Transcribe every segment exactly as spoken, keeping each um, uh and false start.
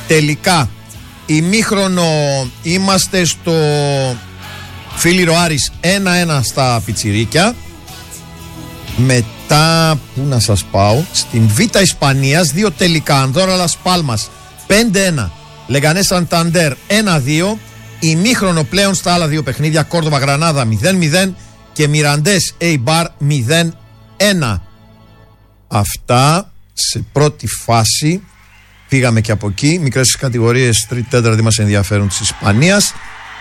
Τελικά, ημίχρονο είμαστε στο Φίλιρο Άρης ένα ένα στα πιτσιρίκια. Μετά, πού να σας πάω, στην Β' Ισπανίας δύο τελικά. Ανδόρα Λας Πάλμας πέντε ένα, Λεγανέ Σανταντέρ ένα δύο. Ημίχρονο πλέον στα άλλα δύο παιχνίδια, Κόρδοβα Γρανάδα μηδέν μηδέν και Μιραντές Eibar μηδέν ένα. Αυτά σε πρώτη φάση. Πήγαμε και από εκεί. Μικρές κατηγορίες τρίτη τέταρτη μας ενδιαφέρουν της Ισπανίας.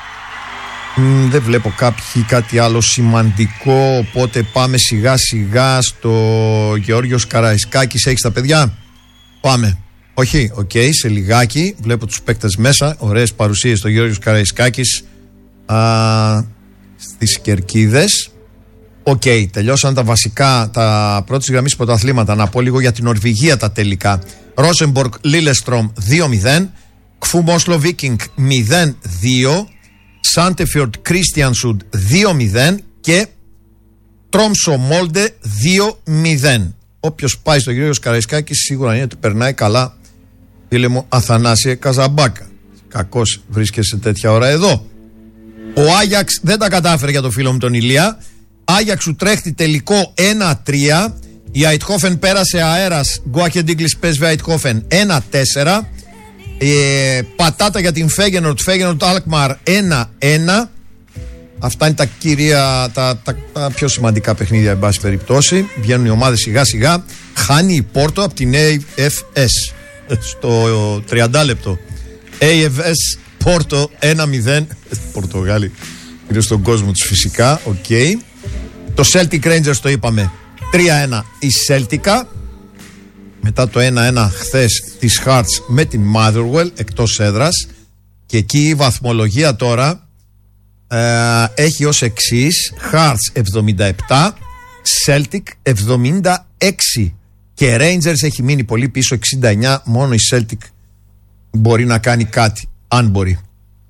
Μ, δεν βλέπω κάποιοι κάτι άλλο σημαντικό, οπότε πάμε σιγά σιγά στο Γεώργιος Καραϊσκάκης. Έχεις τα παιδιά? Πάμε. Όχι, οκ, okay, σε λιγάκι βλέπω τους παίκτες μέσα. Ωραίες παρουσίες στο Γεώργιος Καραϊσκάκης α, στις κερκίδες. Οκ, okay, τελειώσαν τα βασικά, τα πρώτης γραμμής πρωταθλήματα. Να πω λίγο για την Νορβηγία τα τελικά. Ρόσεμπορκ Λίλεστρομ δύο μηδέν, Κφού Μόσλο Βίκινγκ μηδέν δύο, Σάντεφιορτ Κρίστιανσουντ δύο μηδέν και Τρόμσο Μόλντε δύο μηδέν. Όποιος πάει στο Γεώργιος Καραϊσκάκης σίγουρα είναι ότι περνάει καλά. Φίλε μου Αθανάσιε Καζαμπάκα, κακώς βρίσκεσαι τέτοια ώρα εδώ. Ο Άγιαξ δεν τα κατάφερε για το φίλο μου τον Ηλία. Άγιαξ Ουτρέχτη τελικό ένα τρία. Η Αιτχόφεν πέρασε αέρας. Γκουάκε Ντίγκλις πες Αιτχόφεν ένα τέσσερα. Ε, πατάτα για την Φέγενορτ, Φέγενορτ Αλκμαρ ένα ένα. Αυτά είναι τα κυρία, τα, τα, τα πιο σημαντικά παιχνίδια εν πάση περιπτώσει. Βγαίνουν οι ομάδες σιγά σιγά. Χάνει η Πόρτο από την έι εφ ες στο τριάντα λεπτό. έι εφ ες Πόρτο ένα μηδέν. Πορτογάλοι είναι στον κόσμο τους φυσικά. Οκ. Okay. Το Celtic Rangers το είπαμε τρία ένα η Celtica. Μετά το ένα ένα χθες της Hearts με την Motherwell εκτός έδρας. Και εκεί η βαθμολογία τώρα ε, έχει ως εξής: Hearts εβδομήντα επτά, Celtic εβδομήντα έξι και Rangers έχει μείνει πολύ πίσω εξήντα εννιά. Μόνο η Celtic μπορεί να κάνει κάτι, αν μπορεί.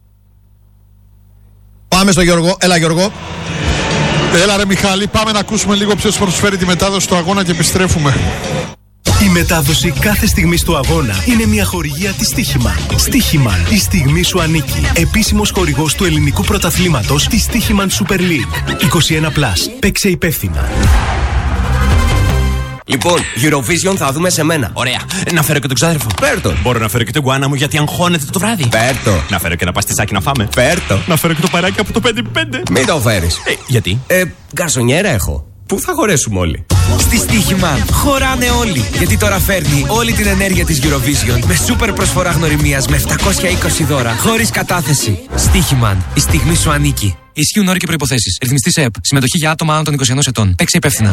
Πάμε στο Γιώργο. Έλα Γιώργο. Έλα ρε Μιχάλη, πάμε να ακούσουμε λίγο ποιος προσφέρει τη μετάδοση του αγώνα και επιστρέφουμε. Η μετάδοση κάθε στιγμής του αγώνα είναι μια χορηγία της Στοίχημαν. Στοίχημαν, η στιγμή σου ανήκει. Επίσημος χορηγός του ελληνικού πρωταθλήματος της Στοίχημαν Super League. είκοσι ένα συν. Παίξε υπεύθυνα. Λοιπόν, Eurovision θα δούμε σε μένα. Ωραία. Να φέρω και τον ξάδερφο. Φέρτο. Μπορώ να φέρω και τον γκουάνα μου γιατί αγχώνεται το βράδυ. Φέρτο. Να φέρω και ένα παστιτσάκι να φάμε. Φέρτο. Να φέρω και το παράκι από το πέντε πέντε. Μην το φέρεις. Ε, γιατί? Ε, γκαρσονιέρα έχω. Πού θα χωρέσουμε όλοι? Στη Στοίχημαν χωράνε όλοι. Γιατί τώρα φέρνει όλη την ενέργεια της Eurovision με σούπερ προσφορά γνωριμίας με επτακόσια είκοσι δώρα χωρίς κατάθεση. Στοίχημαν, η στιγμή σου ανήκει. Ισχύουν όροι και προϋποθέσεις. Ρυθμιστής ΕΕΠ. Συμμετοχή για άτομα άνω των είκοσι ενός ετών. Παίξε υπεύθυνα.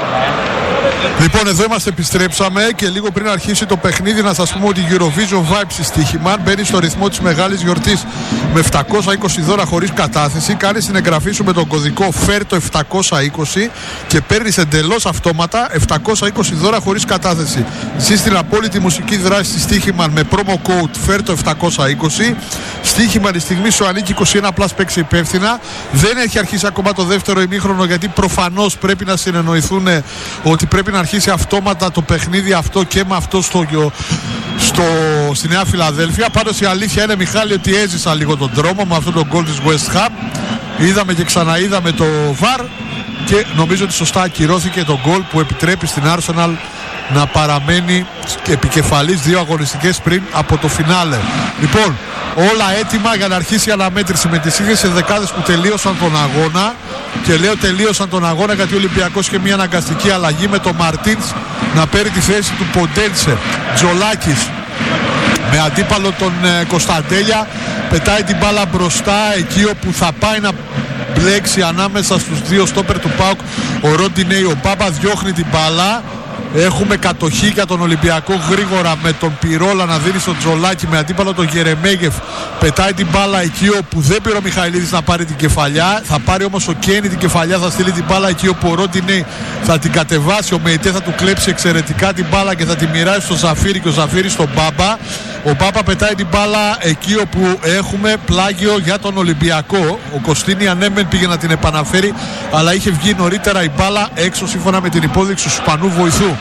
Λοιπόν, εδώ είμαστε, επιστρέψαμε και λίγο πριν αρχίσει το παιχνίδι να σας πούμε ότι η Eurovision Vibes στη Στοίχημαν μπαίνει στο ρυθμό της μεγάλης γιορτής με επτακόσια είκοσι δώρα χωρίς κατάθεση. Κάνεις την εγγραφή σου με τον κωδικό φέρτο επτακόσια είκοσι και παίρνεις εντελώς αυτόματα επτακόσια είκοσι δώρα χωρίς κατάθεση. Ζει στην απόλυτη μουσική δράση στη Στοίχημαν με promo code φέρτο επτακόσια είκοσι. Στοίχημαν, η στιγμή σου ανήκει. είκοσι ένα συν. Παίξε υπεύθυνα. Δεν έχει αρχίσει ακόμα το δεύτερο ημίχρονο γιατί προφανώς πρέπει να συνεννοηθούν ότι πρέπει να αρχίσει αυτόματα το παιχνίδι αυτό και με αυτό στο, στο, στη Νέα Φιλαδέλφια. Πάντως η αλήθεια είναι, Μιχάλη, ότι έζησα λίγο τον δρόμο με αυτό το γκολ της West Ham. Είδαμε και ξαναείδαμε το βαρ και νομίζω ότι σωστά ακυρώθηκε το γκολ που επιτρέπει στην Arsenal να παραμένει επικεφαλής δύο αγωνιστικές πριν από το φινάλε. Λοιπόν, όλα έτοιμα για να αρχίσει η αναμέτρηση με τις ίδιες ενδεκάδες που τελείωσαν τον αγώνα. Και λέω τελείωσαν τον αγώνα γιατί ο Ολυμπιακός είχε μια αναγκαστική αλλαγή με τον Μαρτίνς να παίρνει τη θέση του Ποντένσε. Τζολάκης με αντίπαλο τον ε, Κωνσταντέλια πετάει την μπάλα μπροστά εκεί όπου θα πάει να μπλέξει ανάμεσα στους δύο στόπερ του ΠΑΟΚ ο Ροντινέι. Ο Μπάμπα διώχνει την μπάλα. Έχουμε κατοχή για τον Ολυμπιακό γρήγορα με τον Πυρόλα να δίνει στον Τζολάκη με αντίπαλο τον Γερεμέγεφ. Πετάει την μπάλα εκεί όπου δεν πήρε ο Μιχαηλίδης να πάρει την κεφαλιά. Θα πάρει όμως ο Κένι την κεφαλιά, θα στείλει την μπάλα εκεί όπου ο Ροντινέι θα την κατεβάσει. Ο Μεϊτέ θα του κλέψει εξαιρετικά την μπάλα και θα τη μοιράσει στον Ζαφύρι και ο Ζαφύρι στον Μπάμπα. Ο Μπάμπα πετάει την μπάλα εκεί όπου έχουμε πλάγιο για τον Ολυμπιακό. Ο Κωστίνη ανέμεν πήγε να την επαναφέρει, αλλά είχε βγει νωρίτερα η μπάλα έξω σύμφωνα με την υπόδειξη του Σπανού βοηθού.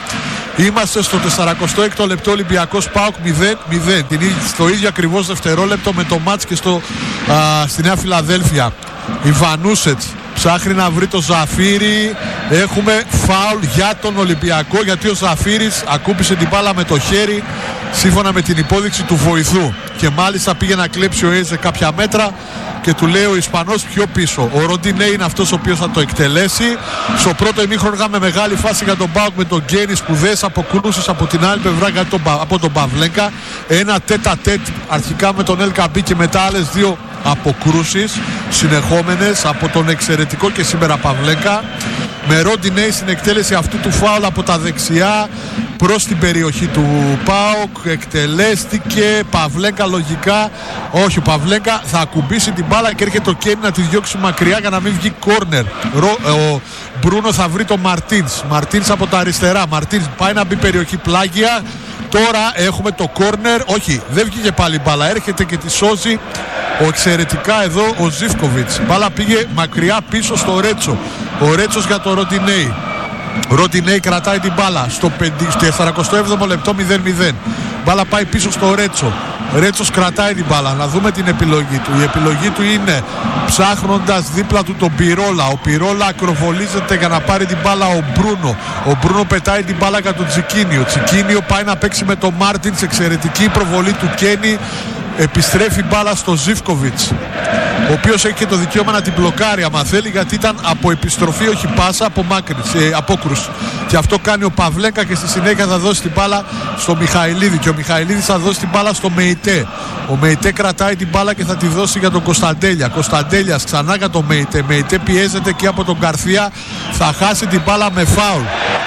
Είμαστε στο τεσσαρακοστό έκτο λεπτό, Ολυμπιακός ΠΑΟΚ μηδέν μηδέν. Στο ίδιο ακριβώς δευτερόλεπτο με το μάτς και στο, α, στη Νέα Φιλαδέλφια. Ιβανούσετς ψάχνει να βρει το Ζαφύρι. Έχουμε φάουλ για τον Ολυμπιακό, γιατί ο Ζαφύρης ακούμπησε την μπάλα με το χέρι σύμφωνα με την υπόδειξη του βοηθού, και μάλιστα πήγε να κλέψει ο Έζε κάποια μέτρα και του λέει ο Ισπανός πιο πίσω. Ο Ροντινέ είναι αυτός ο οποίος θα το εκτελέσει. Στο πρώτο ημίχρονο είχαμε μεγάλη φάση για τον ΠΑΟΚ με τον Γκένι, σπουδαίες αποκρούσεις από την άλλη πλευρά από τον Παυλέκα. Ένα τέτα τέτ αρχικά με τον Ελκαμπή και μετά άλλες δύο αποκρούσεις συνεχόμενες από τον εξαιρετικό και σήμερα Παυλέκα, με Ροντινέ στην εκτέλεση αυτού του φάουλ από τα δεξιά προς την περιοχή του ΠΑΟΚ. Εκτελέστηκε. Παυλέκα λογικά, όχι, ο Παυλέκα θα ακουμπήσει την μπάλα και έρχεται ο Κένι να τη διώξει μακριά για να μην βγει κόρνερ. Ο Μπρούνο θα βρει τον Μαρτίνς. Μαρτίνς από τα αριστερά. Μαρτίνς πάει να μπει περιοχή πλάγια. Τώρα έχουμε το κόρνερ. Όχι, δεν βγήκε πάλι μπάλα. Έρχεται και τη σώζει ο εξαιρετικά εδώ ο Ζίβκοβιτς. Μπάλα πήγε μακριά πίσω στο Ρέτσο. Ο Ρέτσος για το Ροντινέι. Ροντινέι κρατάει την μπάλα στο τεσσαρακοστό έβδομο λεπτό, μηδέν μηδέν. Μπάλα πάει πίσω στο Ρέτσο. Ρέτσος κρατάει την μπάλα. Να δούμε την επιλογή του. Η επιλογή του είναι ψάχνοντας δίπλα του τον Πυρόλα. Ο Πυρόλα ακροβολίζεται για να πάρει την μπάλα ο Μπρούνο. Ο Μπρούνο πετάει την μπάλα για τον Τσικίνιο. Τσικίνιο πάει να παίξει με τον Μάρτινς. Εξαιρετική προβολή του Κένι. Επιστρέφει μπάλα στο Ζίβκοβιτς, ο οποίος έχει και το δικαίωμα να την μπλοκάρει άμα θέλει, γιατί ήταν από επιστροφή, όχι πάσα, από μάκρυνση, ε, απόκρουση. Και αυτό κάνει ο Παυλέκα και στη συνέχεια θα δώσει την μπάλα στο Μιχαηλίδη. Και ο Μιχαηλίδης θα δώσει την μπάλα στο Μεϊτέ. Ο Μεϊτέ κρατάει την μπάλα και θα τη δώσει για τον Κωνσταντέλια. Κωνσταντέλιας ξανά για τον Μεϊτέ. Μεϊτέ πιέζεται και από τον Γκαρθία. Θα χάσει την μπάλα με φάουλ.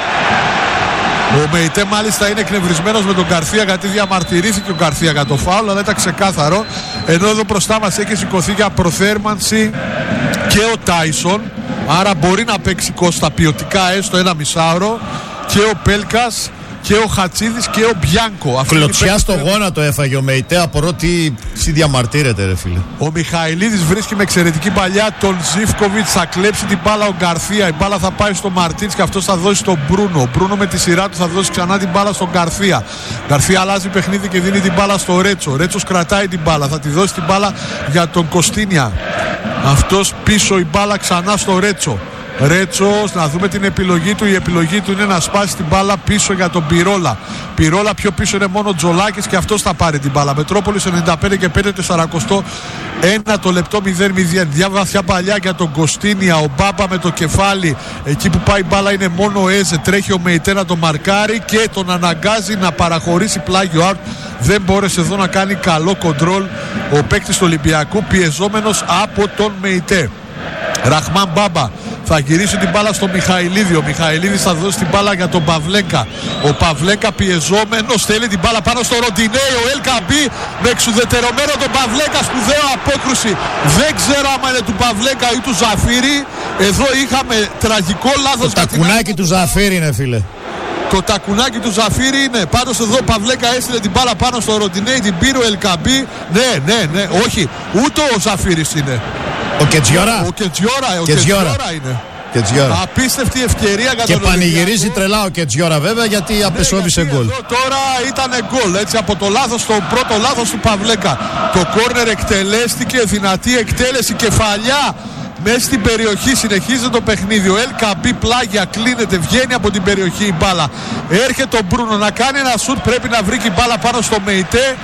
Ο Μεϊτέ μάλιστα είναι εκνευρισμένος με τον Γκαρθία, γιατί διαμαρτυρήθηκε ο Γκαρθία για το φάουλ, αλλά ήταν ξεκάθαρο. Ενώ εδώ μπροστά μας έχει σηκωθεί για προθέρμανση και ο Τάισον, άρα μπορεί να παίξει Κώστα ποιοτικά έστω ένα μισάωρο, και ο Πέλκας και ο Χατσίδης και ο Μπιάνκο. Κλωτσιά στο γόνατο έφαγε ο Μεϊτέ. Απορώ τι διαμαρτύρεται, ρε φίλε. Ο Μιχαηλίδης βρίσκει με εξαιρετική παλιά τον Ζίβκοβιτς. Θα κλέψει την μπάλα ο Γκαρθία. Η μπάλα θα πάει στο Μαρτίνς και αυτός θα δώσει στον Μπρούνο. Ο Μπρούνο με τη σειρά του θα δώσει ξανά την μπάλα στον Γκαρθία. Γκαρθία αλλάζει παιχνίδι και δίνει την μπάλα στο Ρέτσο. Ρέτσος κρατάει την μπάλα. Θα τη δώσει την μπάλα για τον Κωστίνια. Αυτός πίσω, η μπάλα ξανά στο Ρέτσο. Ρέτσος, να δούμε την επιλογή του. Η επιλογή του είναι να σπάσει την μπάλα πίσω για τον Πυρόλα. Πυρόλα πιο πίσω είναι μόνο ο Τζολάκης και αυτός θα πάρει την μπάλα. Μετρόπολης ενενήντα πέντε και πέντε, τεσσαρακοστό ένα το λεπτό, μηδέν μηδέν. Δια βαθιά παλιά για τον Κωστίνια. Ο Μπάμπα με το κεφάλι. Εκεί που πάει η μπάλα είναι μόνο ο Έζε. Τρέχει ο Μεϊτέ να τον μαρκάρει και τον αναγκάζει να παραχωρήσει πλάγιο out. Δεν μπόρεσε εδώ να κάνει καλό κοντρόλ ο παίκτης του Ολυμπιακού, πιεζόμενος από τον Μεϊτέ. Ραχμάν Μπάμπα θα γυρίσει την μπάλα στο Μιχαηλίδη. Ο Μιχαηλίδης θα δώσει την μπάλα για τον Παυλέκα. Ο Παυλέκα πιεζόμενος θέλει την μπάλα πάνω στο Ροντινέι. Ο Ελκαμπή με εξουδετερωμένο τον Παυλέκα. Σπουδαίο απόκρουση. Δεν ξέρω άμα είναι του Παυλέκα ή του Ζαφύρι. Εδώ είχαμε τραγικό λάθος. Το τακουνάκι του Ζαφύρι είναι, φίλε. Το τακουνάκι του Ζαφύρι είναι. Πάντως εδώ ο Παυλέκα έστειλε την μπάλα πάνω στο Ροντινέι. Την πήρε ο Ελκαμπή. Ναι, ναι, ναι. Όχι. Ούτε ο Ζαφύρις είναι. Ο Κετζιόρα. Ο Κετζιόρα, ο Κετζιόρα είναι. Κετζιόρα. Απίστευτη ευκαιρία για και τον πανηγυρίζει Ολυμπιακό. τρελά ο Κετζιόρα, βέβαια, γιατί ναι, απεσόβησε γκολ. Τώρα ήταν γκολ, έτσι, από το λάθος, το πρώτο λάθος του Παυλέκα. Το κόρνερ εκτελέστηκε, δυνατή εκτέλεση, κεφαλιά μέσα στην περιοχή, συνεχίζει το παιχνίδι. Ο Ελκαμπή πλάγια, κλείνεται, βγαίνει από την περιοχή η μπάλα. Έρχεται ο Μπρούνο να κάνει ένα σουτ, πρέπει να βρει η μπάλα πάνω στο Μεϊτέ.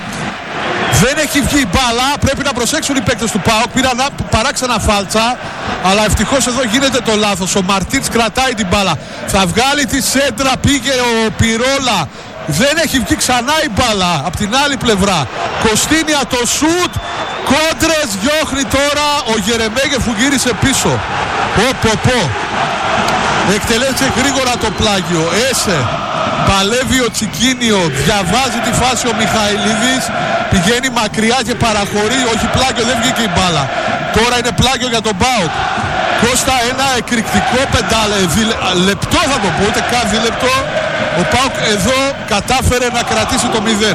Δεν έχει βγει η μπάλα, πρέπει να προσέξουν οι παίκτες του ΠΑΟΚ. Πήραν παράξενα φάλτσα, αλλά ευτυχώς εδώ γίνεται το λάθος. Ο Μαρτίνς κρατάει την μπάλα. Θα βγάλει τη σέντρα, πήγε ο Πυρόλα. Δεν έχει βγει ξανά η μπάλα από την άλλη πλευρά. Κωστίνια το σουτ. Κόντρες, διώχνει τώρα ο Γερεμέγεφ που γύρισε πίσω. Πω πω πω. Εκτελέσε γρήγορα το πλάγιο. Έσε. Παλεύει ο Τσικίνιο. Διαβάζει τη φάση ο Μιχαηλίδης. Πηγαίνει μακριά και παραχωρεί. Όχι πλάγιο, δεν βγήκε η μπάλα. Τώρα είναι πλάγιο για τον ΠΑΟΚ. Κώστα, ένα εκρηκτικό πεντάλεπτο θα το πω, ούτε καν δίλεπτο. Ο ΠΑΟΚ εδώ κατάφερε να κρατήσει το μηδέν.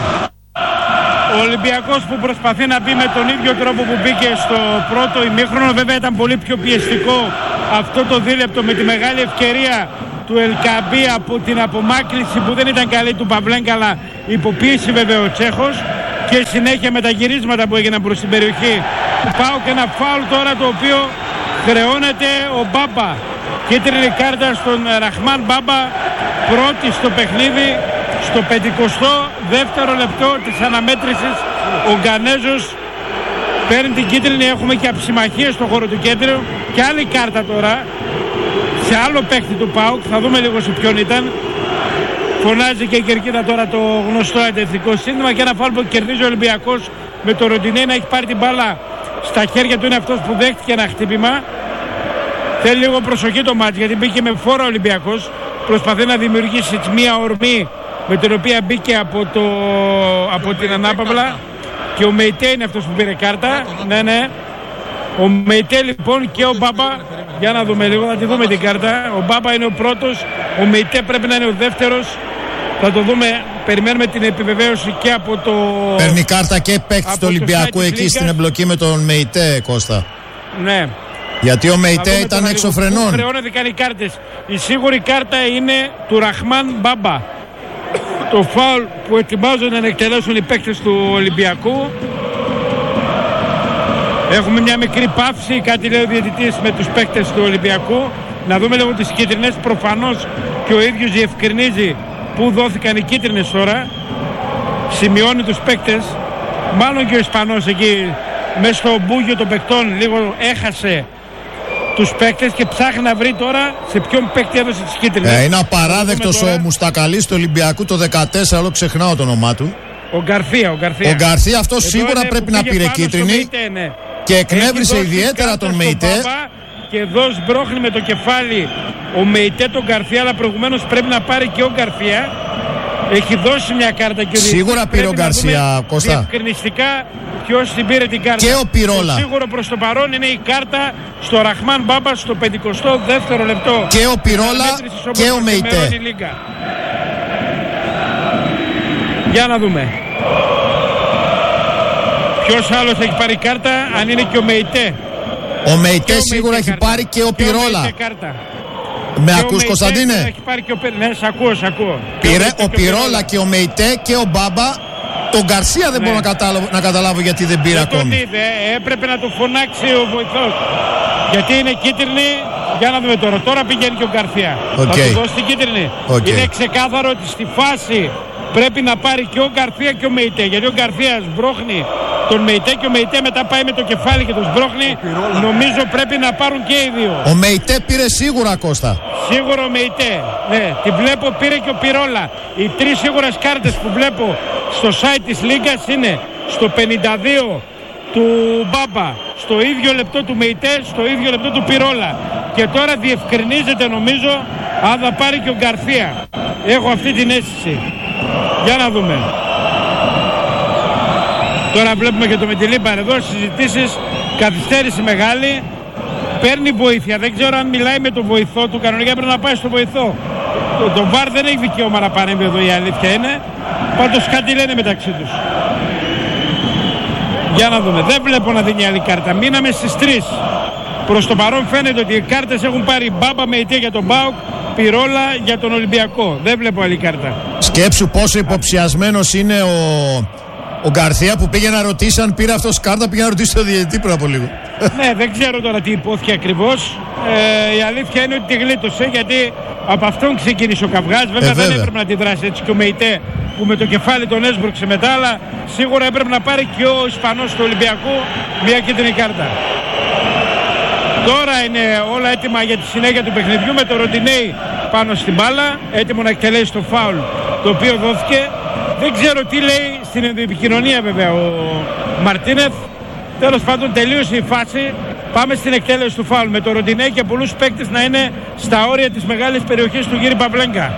Ο Ολυμπιακός που προσπαθεί να μπει με τον ίδιο τρόπο που μπήκε στο πρώτο ημίχρονο, βέβαια ήταν πολύ πιο πιεστικό αυτό το δίλεπτο με τη μεγάλη ευκαιρία του Ελκαμπή από την απομάκρυνση που δεν ήταν καλή του Παβλέγκα, αλλά υποποίηση βέβαια ο Τσέχος, και συνέχεια με τα γυρίσματα που έγιναν προς την περιοχή του ΠΑΟΚ. Ένα φάουλ τώρα το οποίο χρεώνεται ο Μπάμπα. Κίτρινη κάρτα στον Ραχμάν Μπάμπα, πρώτη στο παιχνίδι, στο πενηκοστό δεύτερο λεπτό της αναμέτρησης. Ο Γκανέζος παίρνει την κίτρινη. Έχουμε και αψημαχίες στο χώρο του κέντρου και άλλη κάρτα τώρα σε άλλο παίκτη του ΠΑΟΚ. Θα δούμε λίγο σε ποιον ήταν. Φωνάζει και η Κερκίδα τώρα το γνωστό αντεθνικό σύνθημα, και ένα φάουλ που κερδίζει ο Ολυμπιακός με το Ροντινέ να έχει πάρει την μπάλα στα χέρια του. Είναι αυτός που δέχτηκε ένα χτύπημα. Θέλει λίγο προσοχή το μάτς, γιατί μπήκε με φόρο ο Ολυμπιακός. Προσπαθεί να δημιουργήσει μια ορμή με την οποία μπήκε από, το, από την ανάπαυλα, και ο Μεϊτέ είναι αυτός που πήρε κάρτα. Ναι, ναι. Ο Μεϊτέ λοιπόν και ο Μπάμπα. Για να δούμε λίγο, θα τη δούμε την κάρτα. Ο Μπάμπα είναι ο πρώτος, ο Μεϊτέ πρέπει να είναι ο δεύτερος. Θα το δούμε, περιμένουμε την επιβεβαίωση και από το... Παίρνει κάρτα και παίκτη του Ολυμπιακού εκεί στην εμπλοκή με τον Μεϊτέ, Κώστα. Ναι. Γιατί ο Μεϊτέ ήταν εξωφρενών. Χρεώνεται οι κάρτες. Η σίγουρη κάρτα είναι του Ραχμάν Μπάμπα. Το φάουλ που ετοιμάζονται να εκτελέσουν οι παίκτες του Ολυμπιακού. Έχουμε μια μικρή παύση, κάτι λέει ο διαιτητής, με τους παίκτες του Ολυμπιακού. Να δούμε λίγο τις κίτρινες. Προφανώς και ο ίδιος διευκρινίζει που δόθηκαν οι κίτρινες τώρα. Σημειώνει τους παίκτες. Μάλλον και ο Ισπανός εκεί μέσα στο μπούγιο των παικτών λίγο έχασε τους παίκτες και ψάχνει να βρει τώρα σε ποιον παίκτη έδωσε τις κίτρινες. Ε, είναι απαράδεκτος ο Μουστακαλής του Ολυμπιακού το δεκατέσσερα, όλο ξεχνάω το όνομά του. Ο Γκαρθία, ο Γκαρθία. Ο Γκαρθία αυτό σίγουρα πρέπει να πήρε κίτρινη Μεϊτέ, ναι. και εκνεύρισε ιδιαίτερα τον Μεϊτέ. Και εδώ σμπρώχνει με το κεφάλι ο Μεϊτέ τον Γκαρθία, αλλά προηγουμένως πρέπει να πάρει και ο Γκαρθία. Έχει δώσει μια κάρτα και ο σίγουρα πήρε ο Γκαρσία, Κώστα. Διευκρινιστικά ποιος την πήρε την κάρτα. Και ο Πυρόλα. Το σίγουρο προς το παρόν είναι η κάρτα στο Ραχμάν Μπάμπα στο πενηκοστό δεύτερο λεπτό. Και ο Πυρόλα και ο Μεϊτέ. Για να δούμε. Ποιος άλλος έχει πάρει κάρτα, αν είναι και ο Μεϊτέ. Ο Μεϊτέ σίγουρα έχει πάρει και ο Πυρόλα. Με ακούς, Κωνσταντίνε? Έχει πάρει και ο... Ναι, σ' ακούω, σ' ακούω. Πήρε ο Πυρόλα και ο Μεϊτέ και ο Μπάμπα. Τον Γκαρσία δεν ναι. μπορώ να καταλάβω, να καταλάβω γιατί δεν πήρε δεν ακόμη. Τον είδε, έπρεπε να του φωνάξει ο βοηθός. Γιατί είναι κίτρινη. Για να δούμε τώρα. Τώρα πηγαίνει και ο Γκαρσία. Okay. Θα του δώσει την κίτρινη. Okay. Είναι ξεκάθαρο ότι στη φάση πρέπει να πάρει και ο Γκαρσία και ο Μεϊτέ. Γιατί ο Γκαρσία σμπρώχνει τον Μεϊτέ και ο Μεϊτέ μετά πάει με το κεφάλι και τον σμπρώχνει. Νομίζω πρέπει να πάρουν και οι δύο. Ο Μεϊτέ πήρε σίγουρα, Κώστα. Σίγουρο ο Μεϊτέ. Ναι, την βλέπω, πήρε και ο Πυρόλα. Οι τρεις σίγουρες κάρτες που βλέπω στο site της Λίγκας είναι στο πενήντα δύο του Μπάμπα, στο ίδιο λεπτό του Μεϊτέ, στο ίδιο λεπτό του Πυρόλα. Και τώρα διευκρινίζεται νομίζω αν θα πάρει και ο Γκαρθία. Έχω αυτή την αίσθηση. Για να δούμε. Τώρα βλέπουμε και το Μεντιλίμπαρ εδώ, συζητήσεις, καθυστέρηση μεγάλη. Παίρνει βοήθεια, δεν ξέρω αν μιλάει με τον βοηθό του, κανονικά πρέπει να πάει στο βοηθό. Το, το βαρ δεν έχει δικαίωμα να παρέμβει εδώ, η αλήθεια είναι. Πάντως κάτι λένε μεταξύ τους. Για να δούμε, δεν βλέπω να δίνει άλλη κάρτα. Μείναμε στις τρεις. Προς το παρόν φαίνεται ότι οι κάρτες έχουν πάρει Μπάμπα Μεϊτέ για τον ΠΑΟΚ, Πυρόλα για τον Ολυμπιακό. Δεν βλέπω άλλη κάρτα. Σκέψου πόσο υποψιασμένος είναι ο, ο Γκαρθία που πήγε να ρωτήσει αν πήρε αυτός κάρτα, πήγε να ρωτήσει το διαιτητή πριν από λίγο. Ναι, δεν ξέρω τώρα τι υπόθηκε ακριβώς. Ε, η αλήθεια είναι ότι τη γλίτωσε, γιατί από αυτόν ξεκίνησε ο καυγάς. Βέβαια, ε, βέβαια δεν έπρεπε να τη δράσει έτσι και ο Μεϊτέ που με το κεφάλι τον έσπρωξε μετά, αλλά σίγουρα έπρεπε να πάρει και ο Ισπανός του Ολυμπιακού μια κίτρινη κάρτα. Τώρα είναι όλα έτοιμα για τη συνέχεια του παιχνιδιού με το Ροντινέι πάνω στην μπάλα, έτοιμο να εκτελέσει το φάουλ το οποίο δόθηκε. Δεν ξέρω τι λέει στην επικοινωνία βέβαια ο Μαρτίνεθ. Τέλος πάντων τελείωσε η φάση. Πάμε στην εκτέλεση του φάουλ με το Ροντινέι και πολλούς παίκτες να είναι στα όρια της μεγάλης περιοχής του Γύρι Παβλέγκα.